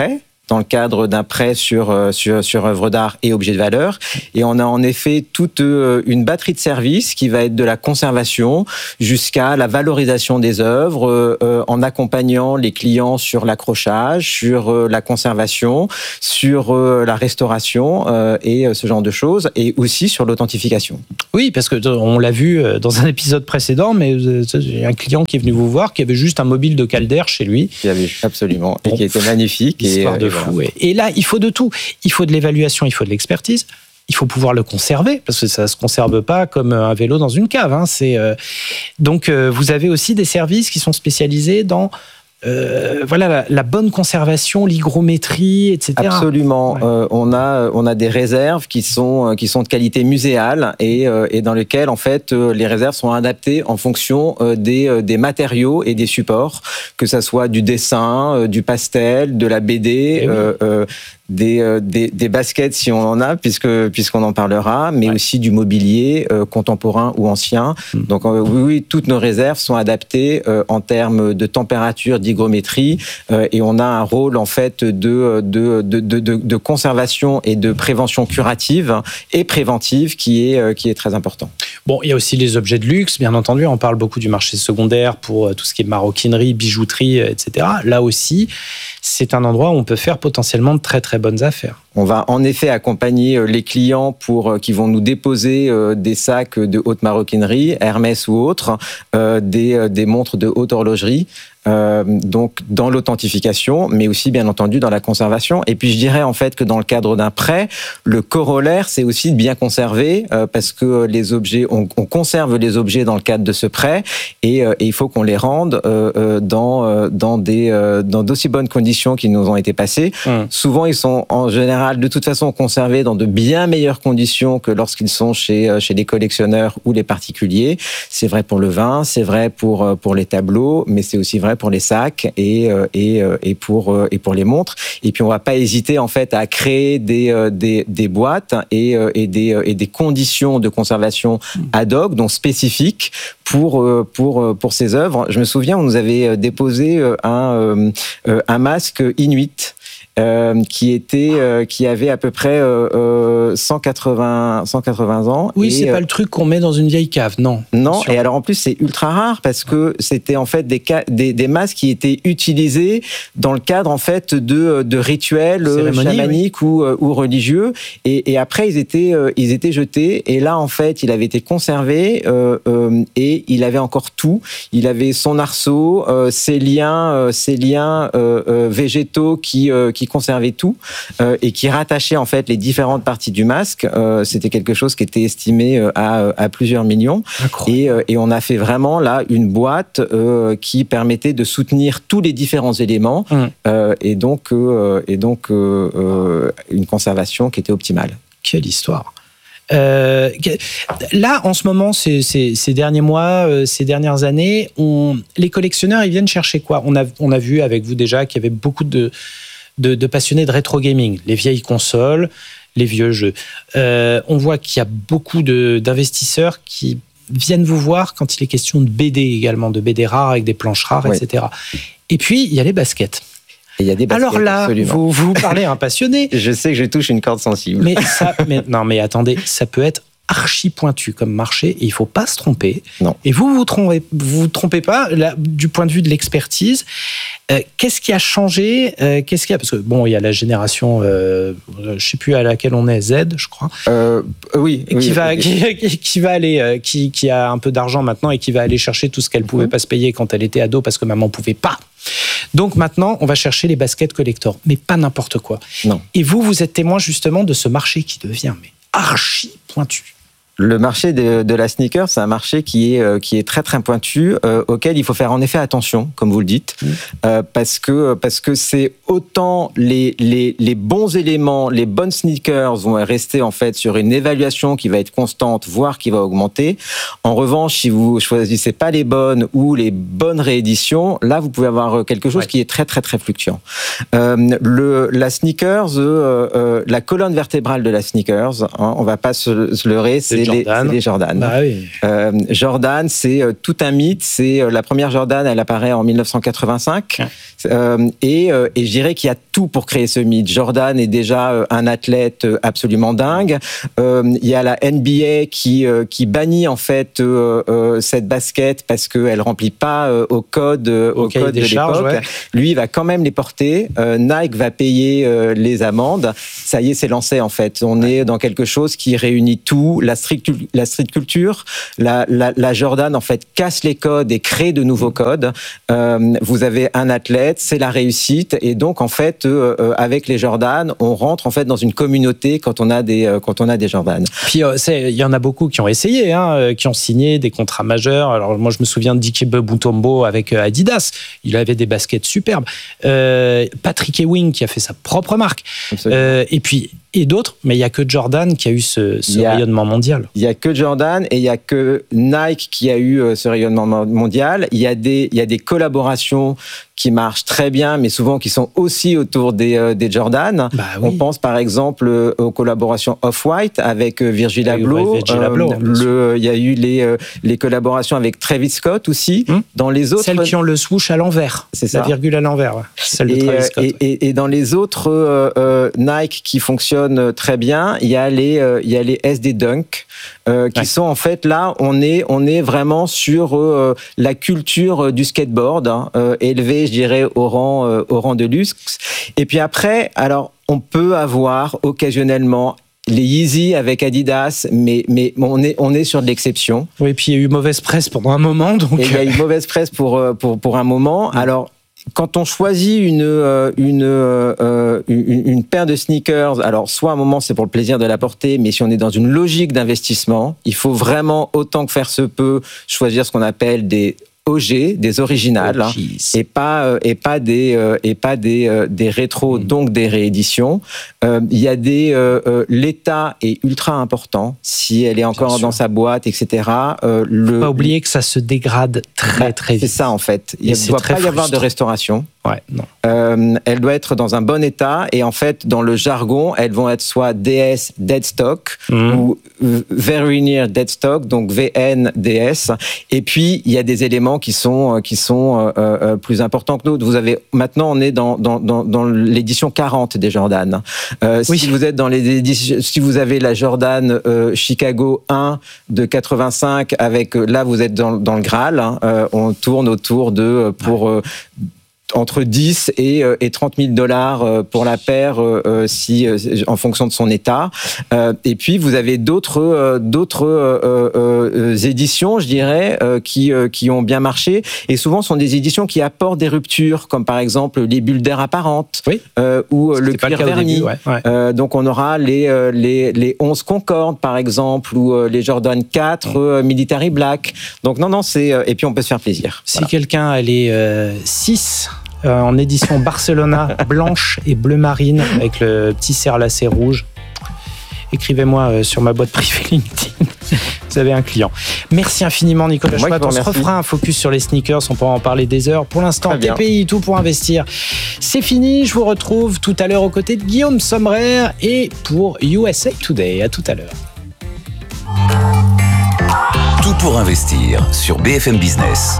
dans le cadre d'un prêt sur, sur, sur œuvres d'art et objets de valeur. Et on a en effet toute une batterie de services qui va être de la conservation jusqu'à la valorisation des œuvres, euh, en accompagnant les clients sur l'accrochage, sur euh, la conservation, sur euh, la restauration euh, et euh, ce genre de choses, et aussi sur l'authentification. Oui, parce que on l'a vu dans un épisode précédent, mais il y a un client qui est venu vous voir qui avait juste un mobile de Calder chez lui. Il y avait absolument, bon, et qui était magnifique. Histoire et, de et fou. Voilà. Et là, il faut de tout. Il faut de l'évaluation, il faut de l'expertise. Il faut pouvoir le conserver, parce que ça ne se conserve pas comme un vélo dans une cave. Hein. C'est, euh... Donc, euh, vous avez aussi des services qui sont spécialisés dans euh, voilà, la, la bonne conservation, l'hygrométrie, et cetera. Absolument. Ouais. Euh, on, a, on a des réserves qui sont, qui sont de qualité muséale et, euh, et dans lesquelles, en fait, euh, les réserves sont adaptées en fonction euh, des, euh, des matériaux et des supports, que ça soit du dessin, euh, du pastel, de la B D, euh, euh, Des, euh, des, des baskets si on en a, puisque, puisqu'on en parlera, mais ouais. aussi du mobilier euh, contemporain ou ancien. Mmh. Donc euh, oui, oui, toutes nos réserves sont adaptées euh, en termes de température, d'hygrométrie, euh, et on a un rôle en fait de, de, de, de, de, de conservation et de prévention curative et préventive qui est, euh, qui est très important. Bon, il y a aussi les objets de luxe, bien entendu. On parle beaucoup du marché secondaire pour tout ce qui est maroquinerie, bijouterie, et cetera. Là aussi, c'est un endroit où on peut faire potentiellement de très très bonnes affaires. On va en effet accompagner les clients pour qui vont nous déposer des sacs de haute maroquinerie, Hermès ou autres, des, des montres de haute horlogerie. Euh, donc dans l'authentification, mais aussi bien entendu dans la conservation. Et puis je dirais en fait que dans le cadre d'un prêt, le corollaire c'est aussi de bien conserver euh, parce que les objets, on, on conserve les objets dans le cadre de ce prêt et, euh, et il faut qu'on les rende euh, dans euh, dans des euh, dans d'aussi bonnes conditions qu'ils nous ont été passées. Mmh. Souvent ils sont en général de toute façon conservés dans de bien meilleures conditions que lorsqu'ils sont chez chez les collectionneurs ou les particuliers. C'est vrai pour le vin, c'est vrai pour pour les tableaux, mais c'est aussi vrai pour les sacs et et et pour et pour les montres. Et puis on va pas hésiter en fait à créer des des des boîtes et et des et des conditions de conservation ad hoc, donc spécifiques pour pour pour ces œuvres. Je me souviens, on nous avait déposé un un masque Inuit. Euh, qui était, euh, qui avait à peu près euh, cent quatre-vingts ans. Oui, et, c'est euh, pas le truc qu'on met dans une vieille cave, non. Non. Et alors en plus c'est ultra rare parce que c'était en fait des des, des masques qui étaient utilisés dans le cadre en fait de de rituels chamaniques oui. ou ou religieux. Et, et après ils étaient ils étaient jetés. Et là en fait il avait été conservé euh, euh, et il avait encore tout. Il avait son arceau, euh, ses liens, euh, ses liens euh, euh, végétaux qui euh, qui conservait tout euh, et qui rattachait en fait les différentes parties du masque. Euh, c'était quelque chose qui était estimé à, à plusieurs millions. Et, euh, et on a fait vraiment là une boîte euh, qui permettait de soutenir tous les différents éléments mmh. euh, et donc, euh, et donc euh, euh, une conservation qui était optimale. Quelle histoire! Euh, là, en ce moment, ces, ces, ces derniers mois, euh, ces dernières années, on, les collectionneurs, ils viennent chercher quoi? On a, on a vu avec vous déjà qu'il y avait beaucoup de De, de passionnés de rétro gaming, les vieilles consoles, les vieux jeux. Euh, on voit qu'il y a beaucoup de, d'investisseurs qui viennent vous voir quand il est question de B D également, de B D rares avec des planches rares, oui. et cetera. Et puis, il y a les baskets. Et il y a des baskets, alors là, absolument. vous, vous parlez à un passionné. Je sais que je touche une corde sensible. Mais ça, mais, non, mais attendez, ça peut être archi pointu comme marché et il faut pas se tromper. Non. Et vous vous trompez, vous, vous trompez pas là, du point de vue de l'expertise. Euh, qu'est-ce qui a changé euh, Qu'est-ce qu'il y a Parce que bon, il y a la génération, euh, je sais plus à laquelle on est, Z, je crois. Euh, oui. Qui oui, va, oui. Qui, qui va aller, euh, qui, qui a un peu d'argent maintenant et qui va aller chercher tout ce qu'elle pouvait mmh. pas se payer quand elle était ado parce que maman pouvait pas. Donc maintenant, on va chercher les baskets collector, mais pas n'importe quoi. Non. Et vous, vous êtes témoin justement de ce marché qui devient mais archi pointu. Le marché de, de la sneaker, c'est un marché qui est, qui est très très pointu, euh, auquel il faut faire en effet attention, comme vous le dites, mmh. euh, parce que parce que c'est autant les, les les bons éléments, les bonnes sneakers vont rester en fait sur une évaluation qui va être constante, voire qui va augmenter. En revanche, si vous choisissez pas les bonnes ou les bonnes rééditions, là vous pouvez avoir quelque chose ouais. qui est très très très fluctuant. Euh, le la sneakers, euh, euh, la colonne vertébrale de la sneakers, hein, on va pas se, se leurrer, c'est Jordan. Les, c'est les Jordan. Bah oui. euh, Jordan, c'est euh, tout un mythe. C'est euh, la première Jordan, elle apparaît en dix-neuf cent quatre-vingt-cinq. Ouais. Euh, et, euh, et je dirais qu'il y a tout pour créer ce mythe. Jordan est déjà euh, un athlète absolument dingue. Euh, il y a la N B A qui euh, qui bannit en fait euh, euh, cette basket parce qu'elle remplit pas euh, au code euh, au, au code de l'époque. Charges, ouais. Lui, il va quand même les porter. Euh, Nike va payer euh, les amendes. Ça y est, c'est lancé en fait. On ouais. est dans quelque chose qui réunit tout, la street, la street culture, la, la, la Jordan en fait casse les codes et crée de nouveaux codes. Euh, vous avez un athlète, c'est la réussite, et donc en fait euh, euh, avec les Jordan, on rentre en fait dans une communauté quand on a des euh, quand on a des Jordan. Puis euh, il y en a beaucoup qui ont essayé, hein, qui ont signé des contrats majeurs. Alors moi je me souviens de Dikembe Mutombo avec Adidas, il avait des baskets superbes. Euh, Patrick Ewing qui a fait sa propre marque. Euh, et puis et d'autres, mais il n'y a que Jordan qui a eu ce, ce a, rayonnement mondial. Il n'y a que Jordan et il n'y a que Nike qui a eu ce rayonnement mondial. Il y a des, il y a des collaborations qui marchent très bien, mais souvent qui sont aussi autour des, euh, des Jordan. Bah oui. On pense par exemple euh, aux collaborations Off-White avec euh, Virgil Abloh. Virgil Abloh, euh, le, il y a eu les, euh, les collaborations avec Travis Scott aussi. Hum. Dans les autres, celles qui ont le swoosh à l'envers, c'est ça. La virgule à l'envers. Ouais. Celle de et, Travis Scott. Et, et, et dans les autres euh, euh, Nike qui fonctionnent très bien, il y a les, euh, il y a les S D Dunk. Euh, qui ouais. sont en fait là, on est on est vraiment sur euh, la culture du skateboard, hein, euh, élevée, je dirais, au rang euh, au rang de luxe. Et puis après, alors on peut avoir occasionnellement les Yeezy avec Adidas, mais mais on est on est sur de l'exception. Oui, et puis il y a eu mauvaise presse pendant un moment, donc et il y a eu mauvaise presse pour pour pour un moment. Alors quand on choisit une une, euh, une une paire de sneakers, alors soit à un moment c'est pour le plaisir de la porter, mais si on est dans une logique d'investissement, il faut vraiment autant que faire se peut choisir ce qu'on appelle des O G, des originales, oh, et pas et pas des et pas des des rétros, mmh. donc des rééditions. Euh, il y a des euh, l'état est ultra important si elle est encore dans sa boîte, et cetera. Euh, le, Faut pas oublier que ça se dégrade très bah, très vite. C'est ça en fait. Il ne doit pas y avoir de restauration. Ouais, non. Euh, elle doit être dans un bon état et en fait dans le jargon elles vont être soit D S dead stock mmh. ou very near dead stock, donc V N D S. Et puis il y a des éléments qui sont qui sont euh, euh, plus importants que d'autres. Vous avez maintenant on est dans dans dans, dans l'édition quarante des Jordan. Euh, oui. Si vous êtes dans les éditions, si vous avez la Jordan euh, Chicago un de quatre-vingt-cinq avec là vous êtes dans dans le Graal. Hein, euh, on tourne autour de pour euh, entre dix et, et trente mille dollars pour la paire, si, en fonction de son état. Et puis, vous avez d'autres, d'autres euh, éditions, je dirais, qui, qui ont bien marché. Et souvent, ce sont des éditions qui apportent des ruptures, comme par exemple les bulles d'air apparentes, oui. euh, ou C'était le cuir verni. Début, ouais. Ouais. Euh, donc, on aura les, les, les onze Concorde, par exemple, ou les Jordan quatre ouais. Military Black. Donc, non, non, c'est... Et puis, on peut se faire plaisir. Si voilà. quelqu'un a les euh, six... Euh, en édition Barcelona, blanche et bleu marine, avec le petit serre-lacet rouge. Écrivez-moi euh, sur ma boîte privée LinkedIn. Vous avez un client. Merci infiniment, Nicolas Schwatt. On se refera un focus sur les sneakers. On pourra en parler des heures. Pour l'instant, T P I, tout pour investir. C'est fini. Je vous retrouve tout à l'heure aux côtés de Guillaume Sommerer et pour U S A Today. À tout à l'heure. Tout pour investir sur B F M Business.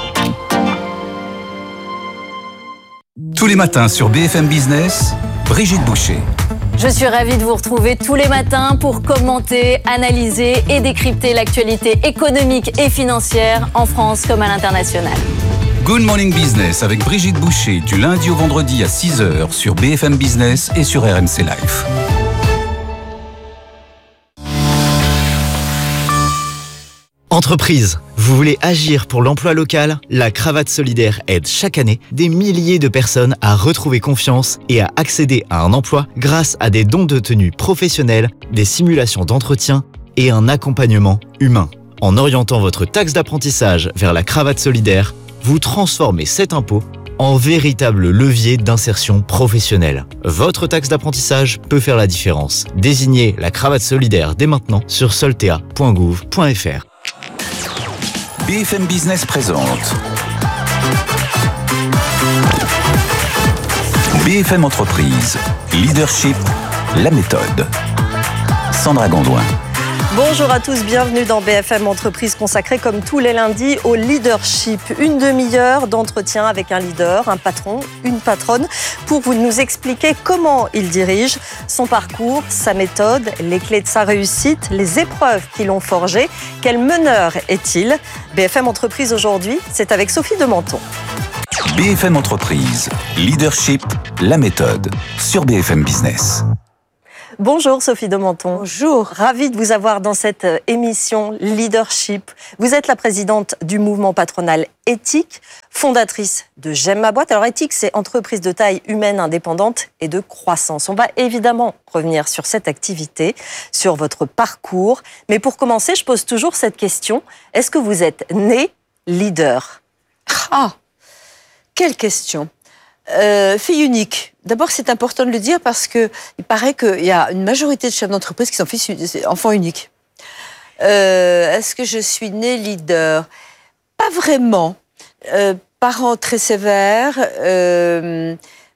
Tous les matins sur B F M Business, Brigitte Boucher. Je suis ravie de vous retrouver tous les matins pour commenter, analyser et décrypter l'actualité économique et financière en France comme à l'international. Good Morning Business avec Brigitte Boucher du lundi au vendredi à six heures sur B F M Business et sur R M C Life. Entreprise, vous voulez agir pour l'emploi local ? La Cravate Solidaire aide chaque année des milliers de personnes à retrouver confiance et à accéder à un emploi grâce à des dons de tenue professionnels, des simulations d'entretien et un accompagnement humain. En orientant votre taxe d'apprentissage vers la Cravate Solidaire, vous transformez cet impôt en véritable levier d'insertion professionnelle. Votre taxe d'apprentissage peut faire la différence. Désignez la Cravate Solidaire dès maintenant sur soltea point gouv point f r. B F M Business présente B F M Entreprise, Leadership, la méthode. Sandra Gondouin. Bonjour à tous, bienvenue dans B F M Entreprise consacrée comme tous les lundis au leadership. Une demi-heure d'entretien avec un leader, un patron, une patronne, pour vous nous expliquer comment il dirige, son parcours, sa méthode, les clés de sa réussite, les épreuves qui l'ont forgé. Quel meneur est-il ? B F M Entreprise aujourd'hui, c'est avec Sophie de Menton. B F M Entreprise, leadership, la méthode, sur B F M Business. Bonjour Sophie de Menton. Bonjour. Ravie de vous avoir dans cette émission Leadership. Vous êtes la présidente du mouvement patronal Éthique, fondatrice de J'aime ma boîte. Alors Éthique, c'est entreprise de taille humaine indépendante et de croissance. On va évidemment revenir sur cette activité, sur votre parcours. Mais pour commencer, je pose toujours cette question. Est-ce que vous êtes né leader ? Ah, quelle question. Euh, fille unique. D'abord, c'est important de le dire parce que il paraît qu'il y a une majorité de chefs d'entreprise qui sont fils, enfants uniques. Euh, est-ce que je suis née leader ? Pas vraiment. Euh, parents très sévères, euh,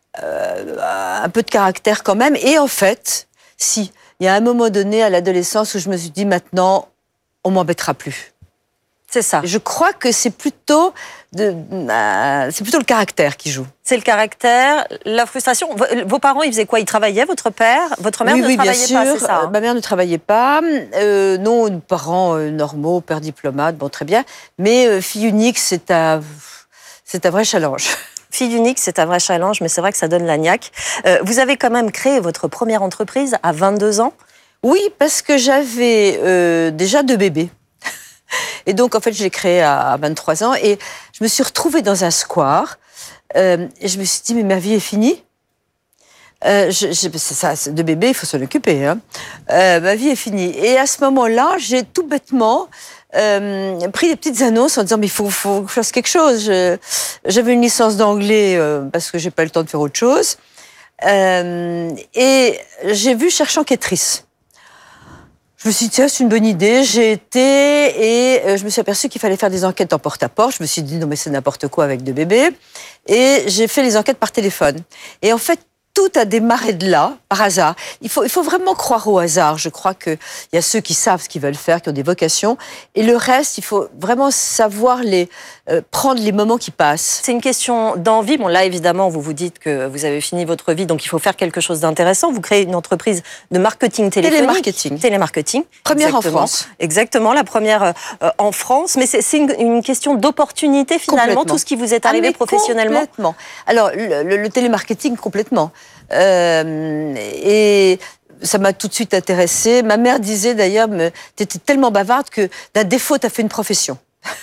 euh, un peu de caractère quand même. Et en fait, si, il y a un moment donné à l'adolescence où je me suis dit maintenant, on m'embêtera plus. C'est ça. Je crois que c'est plutôt, de, euh, c'est plutôt le caractère qui joue. C'est le caractère, la frustration. Vos parents, ils faisaient quoi ? Ils travaillaient, votre père ? Votre mère oui, ne oui, travaillait bien pas, sûr. c'est ça ? Euh, ma mère ne travaillait pas. Euh, non, nos parents euh, normaux, père diplomate, bon, très bien. Mais euh, fille unique, c'est un, c'est un vrai challenge. Fille unique, c'est un vrai challenge, mais c'est vrai que ça donne la niaque. Euh, vous avez quand même créé votre première entreprise à vingt-deux ans ? Oui, parce que j'avais euh, déjà deux bébés. Et donc, en fait, je l'ai créé à vingt-trois ans et je me suis retrouvée dans un square euh, et je me suis dit, mais ma vie est finie. Euh, je, je, c'est ça, c'est de bébé, il faut s'en occuper. Hein. Euh, ma vie est finie. Et à ce moment-là, j'ai tout bêtement euh, pris des petites annonces en disant, mais il faut, faut que je fasse quelque chose. Je, j'avais une licence d'anglais euh, parce que j'ai pas eu le temps de faire autre chose. Euh, et j'ai vu Cherche enquêtrice. Je me suis dit, tiens, c'est une bonne idée. J'ai été et je me suis aperçue qu'il fallait faire des enquêtes en porte-à-porte. Je me suis dit, non, mais c'est n'importe quoi avec deux bébés. Et j'ai fait les enquêtes par téléphone. Et en fait, tout a démarré de là, par hasard. Il faut, il faut vraiment croire au hasard. Je crois qu'il y a ceux qui savent ce qu'ils veulent faire, qui ont des vocations. Et le reste, il faut vraiment savoir les, euh, prendre les moments qui passent. C'est une question d'envie. Bon, là, évidemment, vous vous dites que vous avez fini votre vie, donc il faut faire quelque chose d'intéressant. Vous créez une entreprise de marketing téléphonique. Télémarketing. Télémarketing. Première Exactement. en France. Exactement, la première euh, en France. Mais c'est, c'est une, une question d'opportunité, finalement, tout ce qui vous est arrivé ah, professionnellement. Complètement. Alors, le, le, le télémarketing, complètement. Euh, et ça m'a tout de suite intéressée. Ma mère disait d'ailleurs, tu étais tellement bavarde que d'un défaut, tu as fait une profession.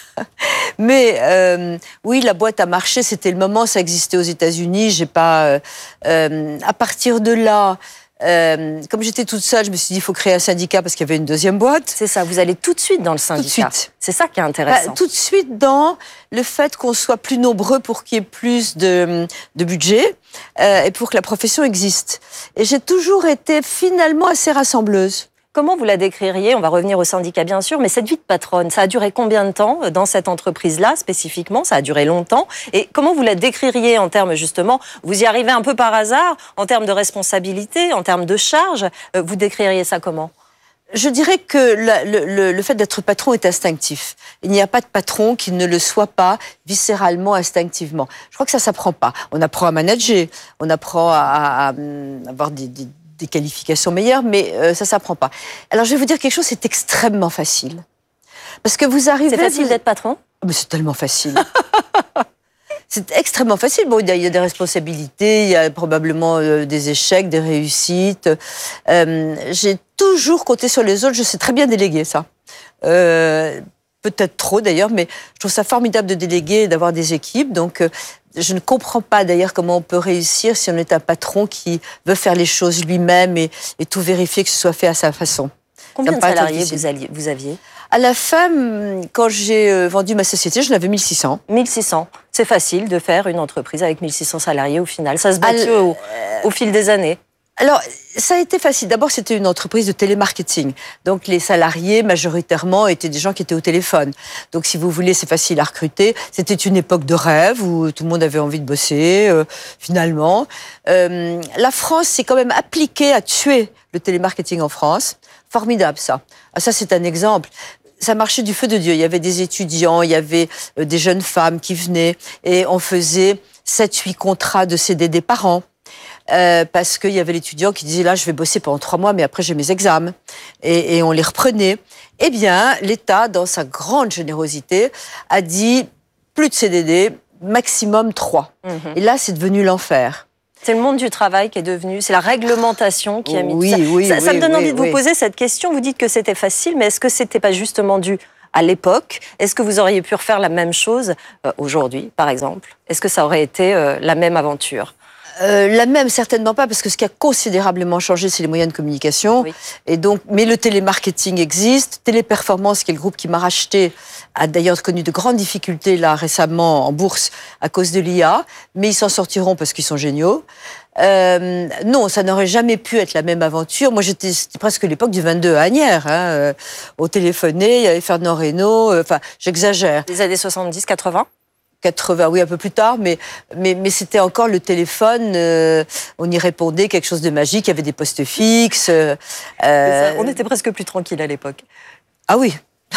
Mais euh, oui, la boîte a marché, c'était le moment, ça existait aux États-Unis. J'ai pas. Euh, euh, à partir de là, euh, comme j'étais toute seule, je me suis dit il faut créer un syndicat parce qu'il y avait une deuxième boîte. C'est ça, vous allez tout de suite dans le syndicat. Tout de suite. C'est ça qui est intéressant. Bah, tout de suite dans le fait qu'on soit plus nombreux pour qu'il y ait plus de, de budget euh, et pour que la profession existe. Et j'ai toujours été finalement assez rassembleuse. Comment vous la décririez ? On va revenir au syndicat bien sûr, mais cette vie de patronne, ça a duré combien de temps dans cette entreprise-là spécifiquement ? Ça a duré longtemps. Et comment vous la décririez en termes justement, vous y arrivez un peu par hasard, en termes de responsabilité, en termes de charge, vous décririez ça comment ? Je dirais que la, le, le, le fait d'être patron est instinctif. Il n'y a pas de patron qui ne le soit pas viscéralement, instinctivement. Je crois que ça s'apprend pas. On apprend à manager, on apprend à, à, à avoir des, des des qualifications meilleures, mais euh, ça s'apprend pas. Alors, je vais vous dire quelque chose, c'est extrêmement facile. Parce que vous arrivez... C'est facile vous... d'être patron ? Oh, mais c'est tellement facile. C'est extrêmement facile. Bon, il y a, il y a des responsabilités, il y a probablement euh, des échecs, des réussites. Euh, j'ai toujours compté sur les autres, je sais très bien déléguer ça. Euh, peut-être trop d'ailleurs, mais je trouve ça formidable de déléguer et d'avoir des équipes, donc... Euh, je ne comprends pas d'ailleurs comment on peut réussir si on est un patron qui veut faire les choses lui-même et, et tout vérifier que ce soit fait à sa façon. Combien de salariés vous, alliez, vous aviez ? À la fin, quand j'ai vendu ma société, j'en avais mille six cents. mille six cents. C'est facile de faire une entreprise avec mille six cents salariés au final. Ça se bâtit au, au fil des années. Alors, ça a été facile. D'abord, c'était une entreprise de télémarketing. Donc, les salariés, majoritairement, étaient des gens qui étaient au téléphone. Donc, si vous voulez, c'est facile à recruter. C'était une époque de rêve où tout le monde avait envie de bosser, euh, finalement. Euh, la France s'est quand même appliquée à tuer le télémarketing en France. Formidable, ça. Ah, ça, c'est un exemple. Ça marchait du feu de Dieu. Il y avait des étudiants, il y avait euh, des jeunes femmes qui venaient et on faisait sept huit contrats de C D D par an. Euh, parce qu'il y avait l'étudiant qui disait là je vais bosser pendant trois mois mais après j'ai mes examens et, et on les reprenait. Eh bien l'État dans sa grande générosité a dit plus de C D D, maximum trois. Mmh. Et là c'est devenu l'enfer. C'est le monde du travail qui est devenu, c'est la réglementation qui a mis oui, tout ça. Oui, ça, oui, ça me donne oui, envie de oui. vous poser cette question. Vous dites que c'était facile, mais est-ce que c'était pas justement dû à l'époque? Est-ce que vous auriez pu refaire la même chose euh, aujourd'hui, par exemple? Est-ce que ça aurait été euh, la même aventure? Euh, la même, certainement pas, parce que ce qui a considérablement changé, c'est les moyens de communication. Oui. Et donc, mais le télémarketing existe. Téléperformance, qui est le groupe qui m'a racheté, a d'ailleurs connu de grandes difficultés là récemment en bourse à cause de l'I A, mais ils s'en sortiront parce qu'ils sont géniaux. Euh, non, ça n'aurait jamais pu être la même aventure. Moi, j'étais c'était presque l'époque du vingt-deux à Asnières. Hein, euh, au téléphoné, il y avait Fernand Reynaud. Enfin, euh, j'exagère. Les années soixante-dix quatre-vingts quatre-vingts, oui, un peu plus tard, mais, mais, mais c'était encore le téléphone, euh, on y répondait, quelque chose de magique, il y avait des postes fixes. Euh, ça, on était presque plus tranquille à l'époque. Ah oui,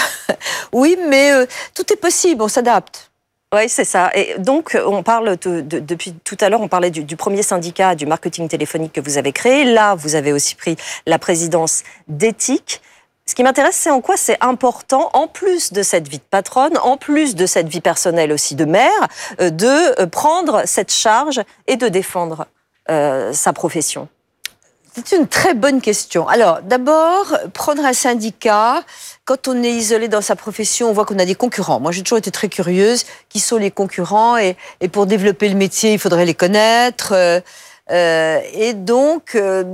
oui, mais euh, tout est possible, on s'adapte. Oui, c'est ça. Et donc, on parle de, de, depuis tout à l'heure, on parlait du, du premier syndicat du marketing téléphonique que vous avez créé. Là, vous avez aussi pris la présidence d'Ethic. Ce qui m'intéresse, c'est en quoi c'est important, en plus de cette vie de patronne, en plus de cette vie personnelle aussi de mère, de prendre cette charge et de défendre euh, sa profession. C'est une très bonne question. Alors, d'abord, prendre un syndicat, quand on est isolé dans sa profession, on voit qu'on a des concurrents. Moi, j'ai toujours été très curieuse. Qui sont les concurrents? Et, et pour développer le métier, il faudrait les connaître. Euh, euh, et donc... Euh,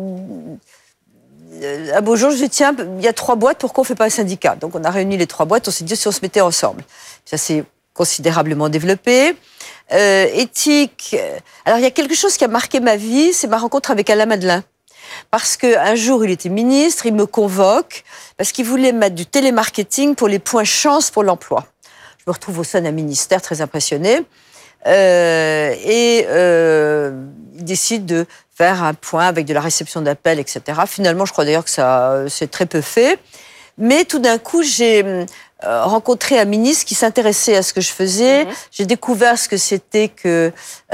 un beau jour, je dis tiens, il y a trois boîtes, pourquoi on ne fait pas un syndicat? Donc on a réuni les trois boîtes, on s'est dit si on se mettait ensemble. Ça s'est considérablement développé. Euh, Ethic, alors il y a quelque chose qui a marqué ma vie, c'est ma rencontre avec Alain Madelin. Parce qu'un jour, il était ministre, il me convoque, parce qu'il voulait mettre du télémarketing pour les points chance pour l'emploi. Je me retrouve au sein d'un ministère très impressionnée. Euh, et euh, il décide de faire un point avec de la réception d'appels, et cetera. Finalement, je crois d'ailleurs que ça c'est très peu fait. Mais tout d'un coup, j'ai euh, rencontré un ministre qui s'intéressait à ce que je faisais. Mmh. J'ai découvert ce que c'était que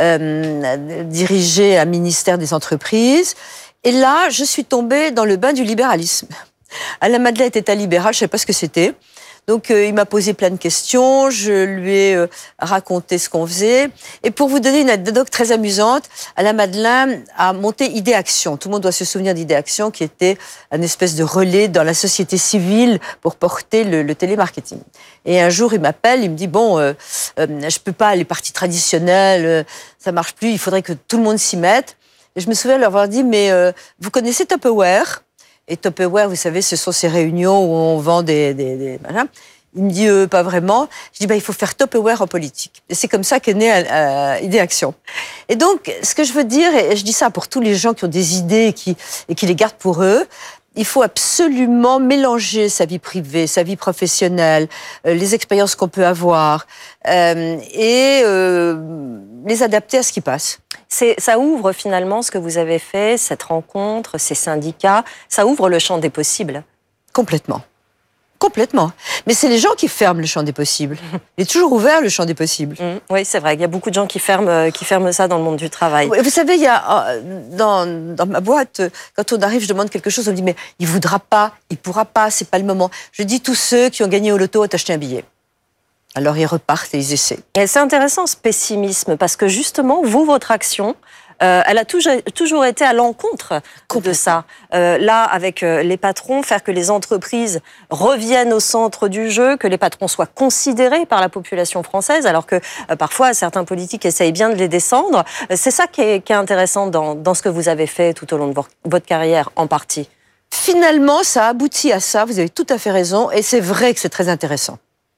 euh, diriger un ministère des entreprises. Et là, je suis tombée dans le bain du libéralisme. Alain Madelin était un libéral, je ne savais pas ce que c'était. Donc, euh, il m'a posé plein de questions, je lui ai euh, raconté ce qu'on faisait. Et pour vous donner une anecdote très amusante, Alain Madelin a monté Idéaction. Tout le monde doit se souvenir d'Idéaction, qui était une espèce de relais dans la société civile pour porter le, le télémarketing. Et un jour, il m'appelle, il me dit, bon, euh, euh, je peux pas, les partis traditionnels, euh, ça marche plus, il faudrait que tout le monde s'y mette. Et je me souviens leur avoir dit, mais euh, vous connaissez Tupperware? Et Tupperware, vous savez, ce sont ces réunions où on vend des... des, des voilà. Il me dit, euh, pas vraiment. Je dis, bah, il faut faire Tupperware en politique. Et c'est comme ça qu'est née euh, Idéaction. Et donc, ce que je veux dire, et je dis ça pour tous les gens qui ont des idées et qui, et qui les gardent pour eux, il faut absolument mélanger sa vie privée, sa vie professionnelle, euh, les expériences qu'on peut avoir, euh, et euh, les adapter à ce qui passe. C'est, ça ouvre finalement ce que vous avez fait, cette rencontre, ces syndicats, ça ouvre le champ des possibles. Complètement. Complètement. Mais c'est les gens qui ferment le champ des possibles. Il est toujours ouvert, le champ des possibles. Mmh, oui, c'est vrai. Il y a beaucoup de gens qui ferment, qui ferment ça dans le monde du travail. Vous savez, il y a, dans, dans ma boîte, quand on arrive, je demande quelque chose, on me dit, mais il voudra pas, il pourra pas, c'est pas le moment. Je dis, tous ceux qui ont gagné au loto ont acheté un billet. Alors ils repartent et ils essaient. Et c'est intéressant ce pessimisme, parce que justement, vous, votre action, euh, elle a toujours, toujours été à l'encontre de ça. Euh, là, avec euh, les patrons, faire que les entreprises reviennent au centre du jeu, que les patrons soient considérés par la population française, alors que euh, parfois certains politiques essayent bien de les descendre. Euh, c'est ça qui est, qui est intéressant dans, dans ce que vous avez fait tout au long de votre carrière, en partie. Finalement, ça aboutit à ça, vous avez tout à fait raison, et c'est vrai que c'est très intéressant.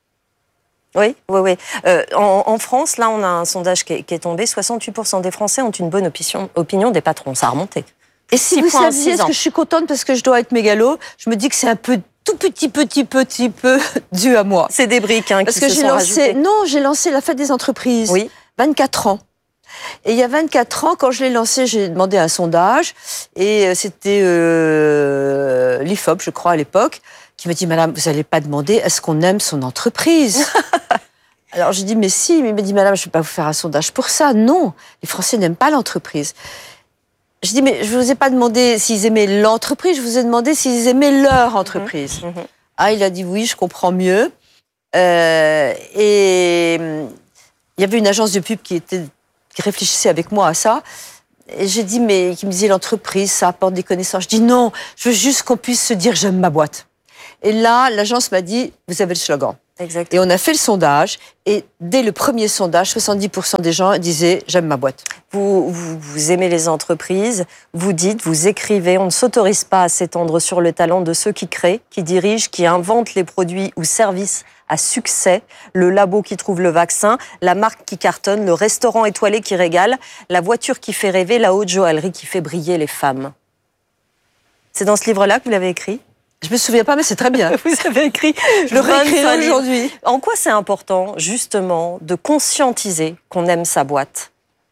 Oui, oui, oui. Euh, en, en France, là, on a un sondage qui est, qui est tombé. soixante-huit pour cent des Français ont une bonne opinion, opinion des patrons. Ça a remonté. Et si vous saviez, est-ce que je suis contente parce que je dois être mégalo, je me dis que c'est un peu tout petit, petit, petit peu dû à moi. C'est des briques hein, parce qui que se j'ai sont lancé, rajoutées. Non, j'ai lancé la fête des entreprises. Oui. vingt-quatre ans. Et il y a vingt-quatre ans, quand je l'ai lancé, j'ai demandé un sondage. Et c'était euh, l'I F O P, je crois, à l'époque, qui m'a dit, madame, vous n'allez pas demander, est-ce qu'on aime son entreprise? Alors j'ai dit, mais si. Mais il m'a dit, madame, je ne vais pas vous faire un sondage pour ça. Non, les Français n'aiment pas l'entreprise. Je dis, mais je ne vous ai pas demandé s'ils aimaient l'entreprise, je vous ai demandé s'ils aimaient leur entreprise. Mmh, mmh. Ah, il a dit, oui, je comprends mieux. Euh, et il y avait une agence de pub qui, était, qui réfléchissait avec moi à ça. Et j'ai dit, mais qui me disait, l'entreprise, ça apporte des connaissances. Je dis, non, je veux juste qu'on puisse se dire, j'aime ma boîte. Et là, l'agence m'a dit, vous avez le slogan. Exactement. Et on a fait le sondage, et dès le premier sondage, soixante-dix pour cent des gens disaient « j'aime ma boîte ». Vous, vous, vous aimez les entreprises, vous dites, vous écrivez, on ne s'autorise pas à s'étendre sur le talent de ceux qui créent, qui dirigent, qui inventent les produits ou services à succès, le labo qui trouve le vaccin, la marque qui cartonne, le restaurant étoilé qui régale, la voiture qui fait rêver, la haute joaillerie qui fait briller les femmes. C'est dans ce livre-là que vous l'avez écrit ? Je me souviens pas, mais c'est très bien. Vous avez écrit. Je le réécrirai aujourd'hui. En quoi c'est important, justement, de conscientiser qu'on aime sa boîte ?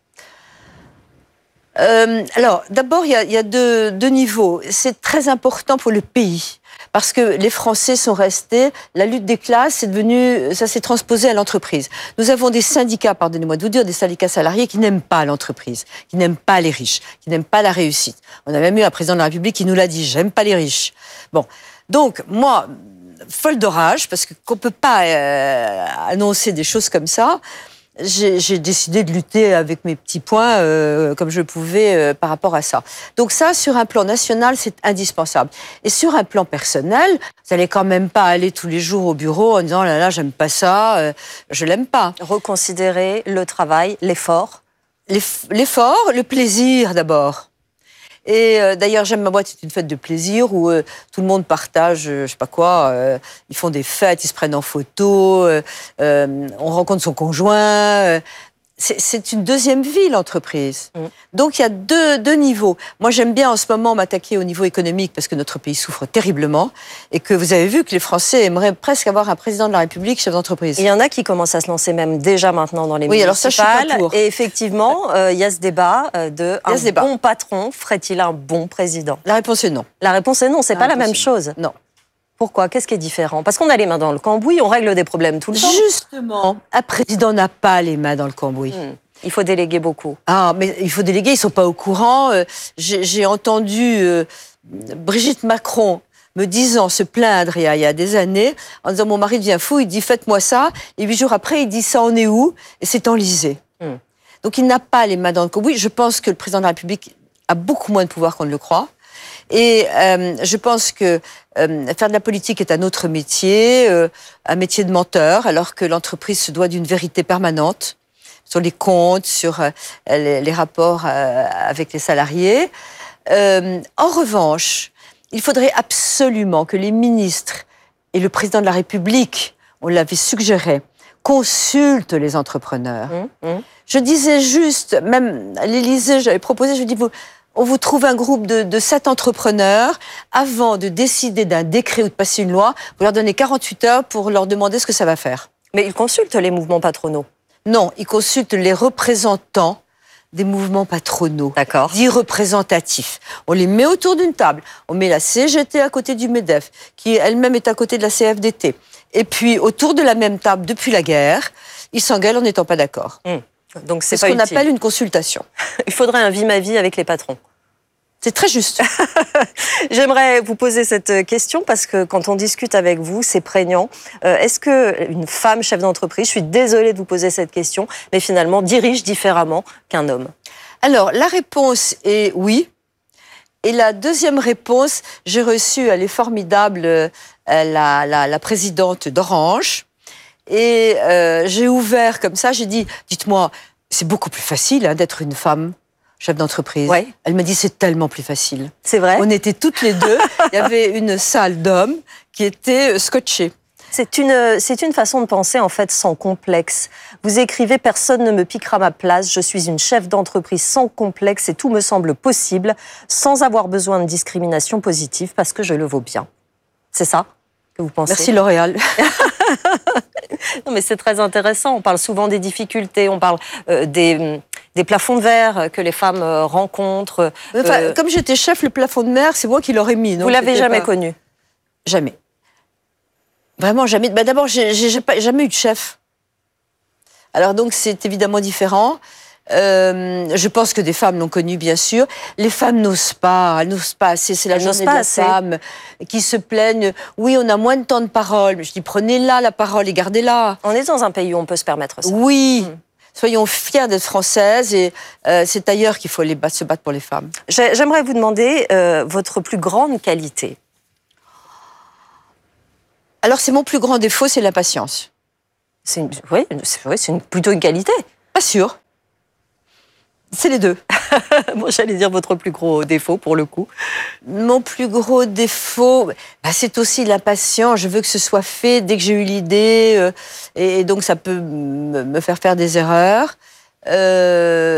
euh, Alors, d'abord, il y a, y a deux, deux niveaux. C'est très important pour le pays. Parce que les Français sont restés, la lutte des classes, c'est devenu, ça s'est transposé à l'entreprise. Nous avons des syndicats, pardonnez-moi de vous dire, des syndicats salariés qui n'aiment pas l'entreprise, qui n'aiment pas les riches, qui n'aiment pas la réussite. On a même eu un président de la République qui nous l'a dit, j'aime pas les riches. Bon, donc moi, folle de rage, parce que qu'on peut pas euh, annoncer des choses comme ça. J'ai, j'ai décidé de lutter avec mes petits poings euh, comme je pouvais euh, par rapport à ça. Donc ça, sur un plan national, c'est indispensable. Et sur un plan personnel, vous n'allez quand même pas aller tous les jours au bureau en disant oh « là là, j'aime pas ça, euh, je l'aime pas ». Reconsidérer le travail, l'effort. L'eff- l'effort, le plaisir d'abord. Et euh, d'ailleurs, J'aime ma boîte, c'est une fête de plaisir où euh, tout le monde partage, euh, je sais pas quoi, euh, ils font des fêtes, ils se prennent en photo, euh, euh, on rencontre son conjoint. Euh, c'est, c'est une deuxième vie, l'entreprise. Mmh. Donc, il y a deux, deux niveaux. Moi, j'aime bien en ce moment m'attaquer au niveau économique parce que notre pays souffre terriblement et que vous avez vu que les Français aimeraient presque avoir un président de la République chef d'entreprise. Il y en a qui commencent à se lancer même déjà maintenant dans les oui, municipales. Alors ça, je suis pas pour. Et effectivement, euh, il y a ce débat de un débat. bon patron ferait-il un bon président ? La réponse est non. La réponse est non, c'est la pas la même non. chose. Non. Pourquoi ? Qu'est-ce qui est différent ? Parce qu'on a les mains dans le cambouis, on règle des problèmes tout le temps. Justement, un président n'a pas les mains dans le cambouis. Mmh. Il faut déléguer beaucoup. Ah, mais il faut déléguer, ils sont pas au courant. Euh, j'ai, j'ai entendu euh, Brigitte Macron me disant, se plaindre il y, a, il y a des années, en disant mon mari devient fou, il dit faites-moi ça, et huit jours après il dit ça en est où ? Et c'est enlisé. Mmh. Donc il n'a pas les mains dans le cambouis. Je pense que le président de la République a beaucoup moins de pouvoir qu'on ne le croit. Et euh, je pense que euh, faire de la politique est un autre métier, euh, un métier de menteur, alors que l'entreprise se doit d'une vérité permanente sur les comptes, sur euh, les, les rapports euh, avec les salariés. Euh, en revanche, il faudrait absolument que les ministres et le président de la République, on l'avait suggéré, consultent les entrepreneurs. Mmh, mmh. Je disais juste, même à l'Élysée, j'avais proposé, je dis, vous, on vous trouve un groupe de, de sept entrepreneurs, avant de décider d'un décret ou de passer une loi, vous leur donnez quarante-huit heures pour leur demander ce que ça va faire. Mais ils consultent les mouvements patronaux. Non, ils consultent les représentants des mouvements patronaux, D'accord. dits représentatifs. On les met autour d'une table. On met la C G T à côté du MEDEF, qui elle-même est à côté de la C F D T. Et puis, autour de la même table, depuis la guerre, ils s'engueulent en n'étant pas d'accord. Mmh. Donc c'est, c'est pas ce qu'on utile. appelle une consultation. Il faudrait un vie ma vie avec les patrons. C'est très juste. J'aimerais vous poser cette question parce que quand on discute avec vous, c'est prégnant. Euh, est-ce qu'une femme chef d'entreprise, je suis désolée de vous poser cette question, mais finalement dirige différemment qu'un homme ? Alors, la réponse est oui. Et la deuxième réponse, j'ai reçu, elle est formidable, euh, la, la, la présidente d'Orange. Et euh, j'ai ouvert comme ça, j'ai dit, dites-moi, c'est beaucoup plus facile hein, d'être une femme chef d'entreprise. Ouais. Elle m'a dit, c'est tellement plus facile. C'est vrai ? On était toutes les deux. Il y avait une salle d'hommes qui était scotchée. C'est une, c'est une façon de penser, en fait, sans complexe. Vous écrivez « Personne ne me piquera ma place, je suis une chef d'entreprise sans complexe et tout me semble possible, sans avoir besoin de discrimination positive, parce que je le vaux bien. » C'est ça que vous pensez? Merci L'Oréal. Non, mais c'est très intéressant. On parle souvent des difficultés, on parle euh, des, des plafonds de verre que les femmes euh, rencontrent. Enfin, euh... Comme j'étais chef, le plafond de verre, c'est moi qui l'aurais mis. Vous l'avez jamais pas... connu? Jamais. Vraiment jamais. Bah, d'abord, j'ai, j'ai pas, jamais eu de chef. Alors donc, c'est évidemment différent. Euh, je pense que des femmes l'ont connu, bien sûr. Les femmes n'osent pas, elles n'osent pas assez. C'est la journée de la femme qui se plaignent. Oui, on a moins de temps de parole. Mais je dis, prenez-la la parole et gardez-la. On est dans un pays où on peut se permettre ça. Oui. Mmh. Soyons fiers d'être françaises et euh, c'est ailleurs qu'il faut les battre, se battre pour les femmes. J'aimerais vous demander euh, votre plus grande qualité. Alors, c'est mon plus grand défaut, c'est l'impatience. C'est une, oui, c'est, oui, c'est une, plutôt une qualité. Pas sûr. C'est les deux. Bon, j'allais dire votre plus gros défaut, pour le coup. Mon plus gros défaut, bah, c'est aussi l'impatience. Je veux que ce soit fait dès que j'ai eu l'idée. Euh, et, et donc, ça peut me faire faire des erreurs. Euh,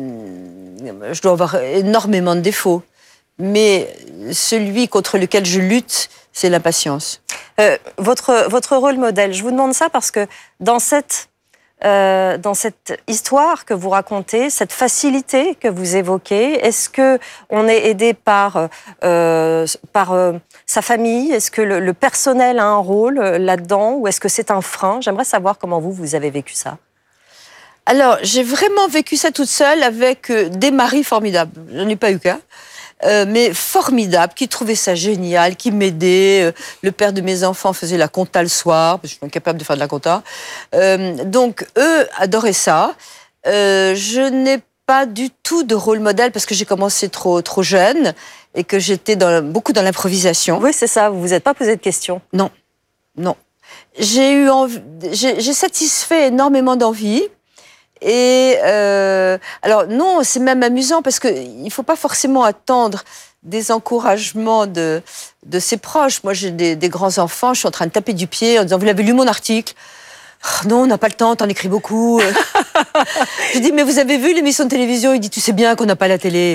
je dois avoir énormément de défauts. Mais celui contre lequel je lutte, c'est l'impatience. Euh, votre, votre rôle modèle, je vous demande ça parce que dans cette... Euh, dans cette histoire que vous racontez, cette facilité que vous évoquez, est-ce que on est aidé par, euh, par euh, sa famille? Est-ce que le, le personnel a un rôle là-dedans? Ou est-ce que c'est un frein? J'aimerais savoir comment vous, vous avez vécu ça. Alors, j'ai vraiment vécu ça toute seule avec euh, des maris formidables. Je n'en ai pas eu qu'un. Euh, mais formidable, qui trouvait ça génial, qui m'aidait. Euh, le père de mes enfants faisait la compta le soir, parce que je suis incapable de faire de la compta. Euh, donc, eux adoraient ça. Euh, je n'ai pas du tout de rôle modèle parce que j'ai commencé trop, trop jeune et que j'étais dans, beaucoup dans l'improvisation. Oui, c'est ça. Vous vous êtes pas posé de questions? Non, non. J'ai eu envie, j'ai, j'ai satisfait énormément d'envie. Et euh, alors non, c'est même amusant parce que il faut pas forcément attendre des encouragements de de ses proches. Moi, j'ai des, des grands enfants, je suis en train de taper du pied en disant vous l'avez lu mon article? Oh, non, on n'a pas le temps, t'en écris beaucoup. Je dis mais vous avez vu l'émission de télévision? Il dit tu sais bien qu'on n'a pas la télé.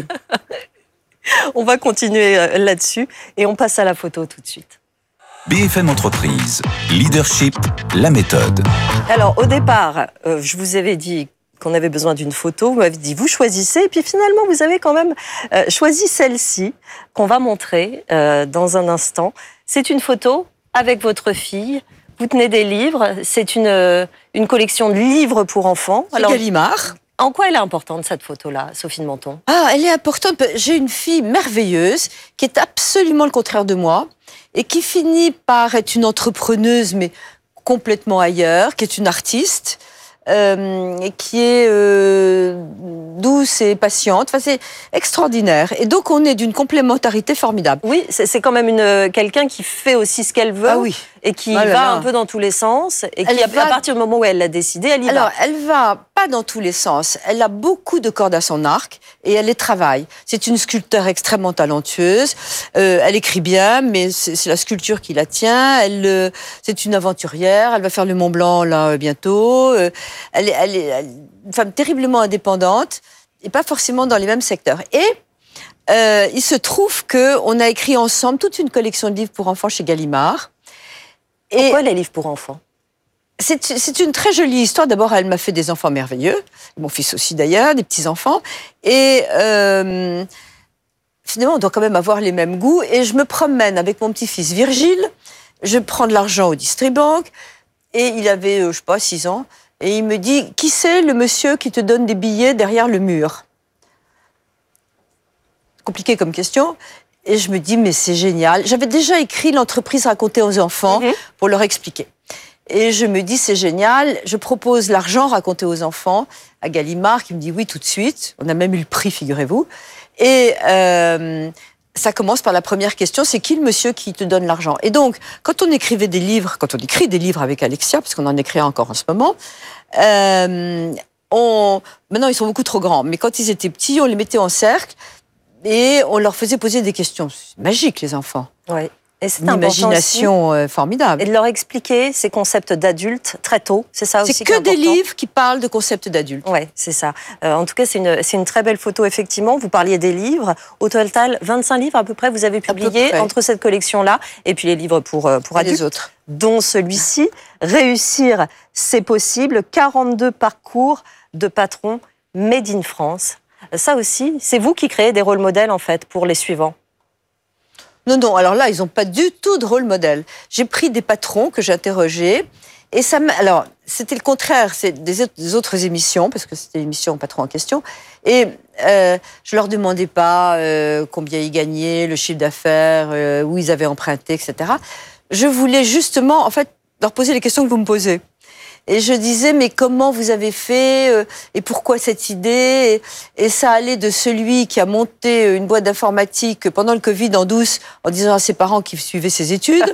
On va continuer là-dessus et on passe à la photo tout de suite. B F M Entreprise, leadership, la méthode. Alors au départ, euh, je vous avais dit qu'on avait besoin d'une photo, vous m'avez dit vous choisissez, et puis finalement vous avez quand même euh, choisi celle-ci qu'on va montrer euh, dans un instant. C'est une photo avec votre fille, vous tenez des livres, c'est une, euh, une collection de livres pour enfants. C'est Gallimard. En quoi elle est importante cette photo-là, Sophie de Menton? Ah, elle est importante, j'ai une fille merveilleuse qui est absolument le contraire de moi et qui finit par être une entrepreneuse mais complètement ailleurs, qui est une artiste. Euh, qui est euh, douce et patiente. Enfin, c'est extraordinaire. Et donc, on est d'une complémentarité formidable. Oui, c'est, c'est quand même une, quelqu'un qui fait aussi ce qu'elle veut. Ah oui. Et qui ah là va là. un peu dans tous les sens. Et elle qui, va... à partir du moment où elle l'a décidé, elle y Alors, va. elle va pas dans tous les sens. Elle a beaucoup de cordes à son arc et elle les travaille. C'est une sculpteur extrêmement talentueuse. Euh, elle écrit bien, mais c'est, c'est la sculpture qui la tient. Elle, euh, c'est une aventurière. Elle va faire le Mont Blanc, là, bientôt. Euh, elle, est, elle, est, elle est une femme terriblement indépendante et pas forcément dans les mêmes secteurs. Et euh, il se trouve qu'on a écrit ensemble toute une collection de livres pour enfants chez Gallimard. Pourquoi et les livres pour enfants? C'est, c'est une très jolie histoire. D'abord, elle m'a fait des enfants merveilleux. Mon fils aussi, d'ailleurs, des petits-enfants. Et euh, finalement, on doit quand même avoir les mêmes goûts. Et je me promène avec mon petit-fils Virgile. Je prends de l'argent au Distribank. Et il avait, je sais pas, six ans. Et il me dit, qui c'est le monsieur qui te donne des billets derrière le mur? Compliqué comme question. Et je me dis, mais c'est génial. J'avais déjà écrit l'entreprise racontée aux enfants mmh. pour leur expliquer. Et je me dis, c'est génial. Je propose l'argent raconté aux enfants à Gallimard, qui me dit oui tout de suite. On a même eu le prix, figurez-vous. Et euh, ça commence par la première question, c'est qui le monsieur qui te donne l'argent? Et donc, quand on écrivait des livres, quand on écrit des livres avec Alexia, parce qu'on en écrit encore en ce moment, euh, on... maintenant ils sont beaucoup trop grands, mais quand ils étaient petits, on les mettait en cercle, et on leur faisait poser des questions. C'est magique, les enfants. Ouais. Et c'est une imagination aussi, formidable. Et de leur expliquer ces concepts d'adultes très tôt, c'est ça aussi. C'est que des livres qui parlent de concepts d'adultes. Oui, c'est ça. Euh, en tout cas, c'est une, c'est une très belle photo, effectivement. Vous parliez des livres. Au total, vingt-cinq livres à peu près, vous avez publié entre cette collection-là et puis les livres pour, pour adultes. Les autres. Dont celui-ci, Réussir, c'est possible. quarante-deux parcours de patrons made in France. Ça aussi, c'est vous qui créez des rôles modèles, en fait, pour les suivants. Non, non, alors là, ils n'ont pas du tout de rôle modèle. J'ai pris des patrons que j'ai interrogés, et ça m'a... Alors, c'était le contraire, c'est des, des autres émissions, parce que c'était l'émission Patron en question, et euh, je leur demandais pas euh, combien ils gagnaient, le chiffre d'affaires, euh, où ils avaient emprunté, et cetera. Je voulais justement, en fait, leur poser les questions que vous me posez. Et je disais, mais comment vous avez fait euh, et pourquoi cette idée et, et ça allait de celui qui a monté une boîte d'informatique pendant le Covid en douce en disant à ses parents qu'ils suivaient ses études.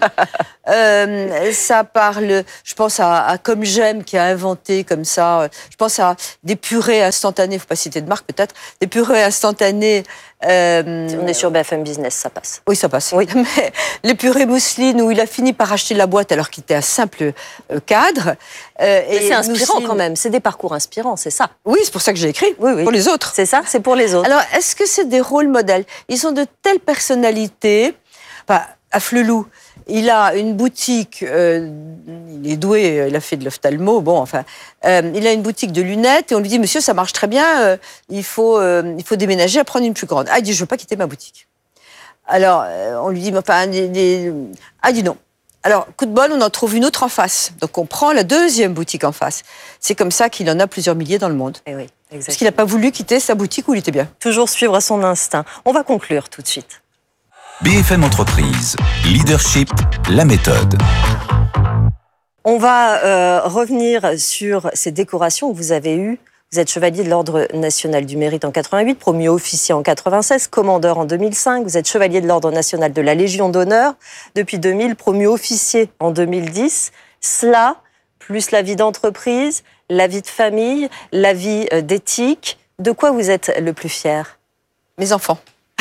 euh, ça parle, je pense à, à Comme J'aime qui a inventé comme ça, je pense à des purées instantanées, faut pas citer de marque peut-être, des purées instantanées. Euh, On est sur B F M Business, ça passe. Oui, ça passe. Oui. Mais les purées mousseline où il a fini par acheter la boîte alors qu'il était un simple euh, cadre. Euh, et c'est inspirant mousseline... quand même, c'est des parcours inspirants, c'est ça. Oui, c'est pour ça que j'ai écrit, oui, oui. Pour les autres. C'est ça, c'est pour les autres. Alors, est-ce que c'est des rôles modèles? Ils ont de telles personnalités. Enfin, à Flelou, il a une boutique, euh, il est doué, il a fait de l'ophtalmo, bon, enfin, euh, il a une boutique de lunettes et on lui dit, monsieur, ça marche très bien, euh, il, faut, euh, il faut déménager à prendre une plus grande. Ah, il dit, je veux pas quitter ma boutique. Alors, euh, on lui dit, enfin, des, des... ah, il dit non. Alors, coup de bol, on en trouve une autre en face. Donc, on prend la deuxième boutique en face. C'est comme ça qu'il en a plusieurs milliers dans le monde. Et oui, exactement. Parce qu'il n'a pas voulu quitter sa boutique où il était bien. Toujours suivre son instinct. On va conclure tout de suite. B F M Entreprise, leadership, la méthode. On va euh, revenir sur ces décorations que vous avez eues. Vous êtes chevalier de l'Ordre national du mérite en quatre-vingt-huit, promu officier en quatre-vingt-seize, commandeur en deux mille cinq. Vous êtes chevalier de l'Ordre national de la Légion d'honneur depuis deux mille, promu officier en deux mille dix. Cela, plus la vie d'entreprise, la vie de famille, la vie d'éthique. De quoi vous êtes le plus fier? Mes enfants.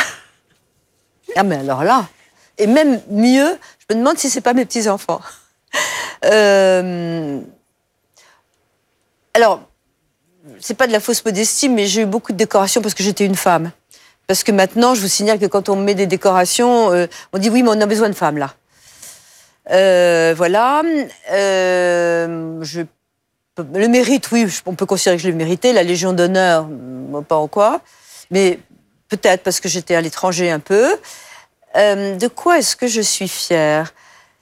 Ah mais alors là, et même mieux, je me demande si c'est pas mes petits-enfants. Euh... Alors, c'est pas de la fausse modestie, mais j'ai eu beaucoup de décorations parce que j'étais une femme. Parce que maintenant, je vous signale que quand on met des décorations, euh, on dit oui, mais on a besoin de femmes là. Euh, voilà. Euh, je... Le mérite, oui, on peut considérer que je l'ai mérité. La Légion d'honneur, pas en quoi. Mais peut-être parce que j'étais à l'étranger un peu. Euh, de quoi est-ce que je suis fière?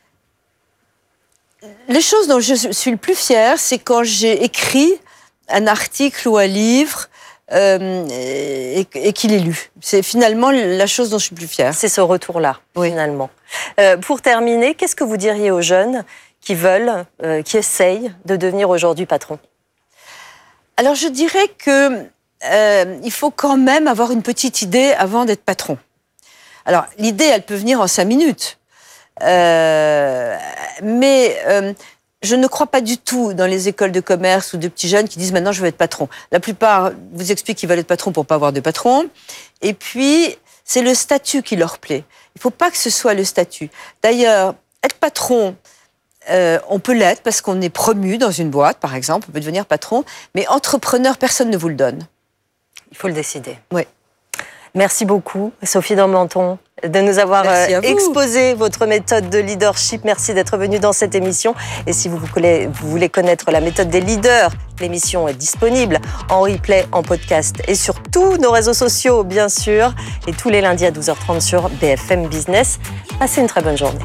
Les choses dont je suis le plus fière, c'est quand j'ai écrit un article ou un livre euh, et, et qu'il est lu. C'est finalement la chose dont je suis le plus fière. C'est ce retour-là, oui. Finalement. Euh, pour terminer, qu'est-ce que vous diriez aux jeunes qui veulent, euh, qui essayent de devenir aujourd'hui patron? Alors, je dirais que euh, il faut quand même avoir une petite idée avant d'être patron. Alors, l'idée, elle peut venir en cinq minutes. Euh, mais euh, je ne crois pas du tout dans les écoles de commerce ou de petits jeunes qui disent « maintenant, je veux être patron ». La plupart vous expliquent qu'ils veulent être patron pour ne pas avoir de patron. Et puis, c'est le statut qui leur plaît. Il ne faut pas que ce soit le statut. D'ailleurs, être patron, euh, on peut l'être parce qu'on est promu dans une boîte, par exemple. On peut devenir patron. Mais entrepreneur, personne ne vous le donne. Il faut le décider. Oui. Merci beaucoup, Sophie Domenton, de nous avoir exposé votre méthode de leadership. Merci d'être venue dans cette émission. Et si vous voulez, vous voulez connaître la méthode des leaders, l'émission est disponible en replay, en podcast et sur tous nos réseaux sociaux, bien sûr. Et tous les lundis à douze heures trente sur B F M Business. Passez une très bonne journée.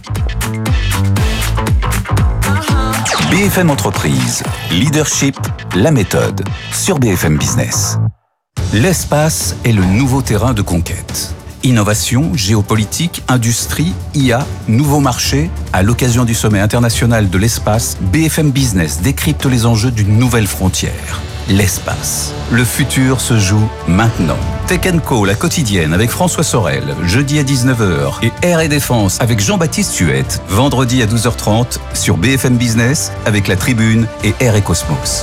B F M Entreprise, leadership, la méthode sur B F M Business. L'espace est le nouveau terrain de conquête. Innovation, géopolitique, industrie, I A, nouveaux marchés. À l'occasion du sommet international de l'espace, B F M Business décrypte les enjeux d'une nouvelle frontière. L'espace. Le futur se joue maintenant. Tech and Co, la quotidienne avec François Sorel, jeudi à dix-neuf heures. Et Air et Défense avec Jean-Baptiste Huette, vendredi à douze heures trente sur B F M Business avec La Tribune et Air et Cosmos.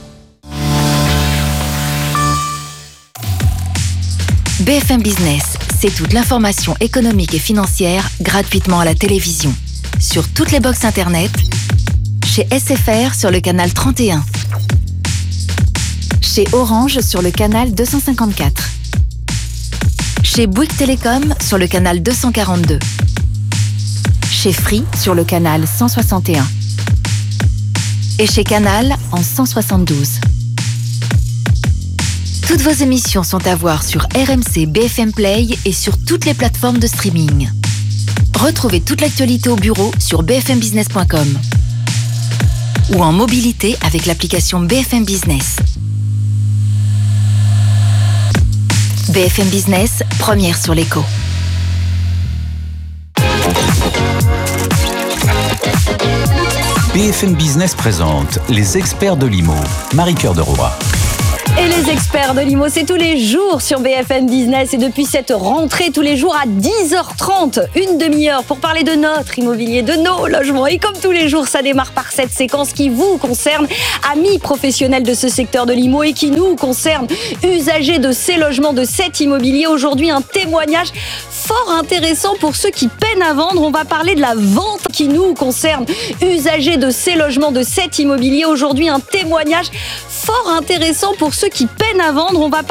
B F M Business, C'est toute l'information économique et financière gratuitement à la télévision. Sur toutes les box internet, chez S F R sur le canal trente et un, chez Orange sur le canal deux cent cinquante-quatre, chez Bouygues Télécom sur le canal deux cent quarante-deux, chez Free sur le canal cent soixante et un et chez Canal en cent soixante-douze. Toutes vos émissions sont à voir sur R M C B F M Play et sur toutes les plateformes de streaming. Retrouvez toute l'actualité au bureau sur b f m business point com ou en mobilité avec l'application B F M Business. B F M Business, première sur l'écho. B F M Business présente les experts de l'I M O. Marie-Cœur de Roy. Et les experts de l'I M O, c'est tous les jours sur B F M Business et depuis cette rentrée, tous les jours à dix heures trente, une demi-heure pour parler de notre immobilier, de nos logements. Et comme tous les jours, ça démarre par cette séquence qui vous concerne, amis professionnels de ce secteur de l'I M O et qui nous concerne, usagers de ces logements, de cet immobilier. Aujourd'hui, un témoignage fort intéressant pour ceux qui peinent à vendre. On va parler de la vente qui nous concerne, usagers de ces logements, de cet immobilier. Aujourd'hui, un témoignage fort intéressant pour ceux qui peinent à vendre. On va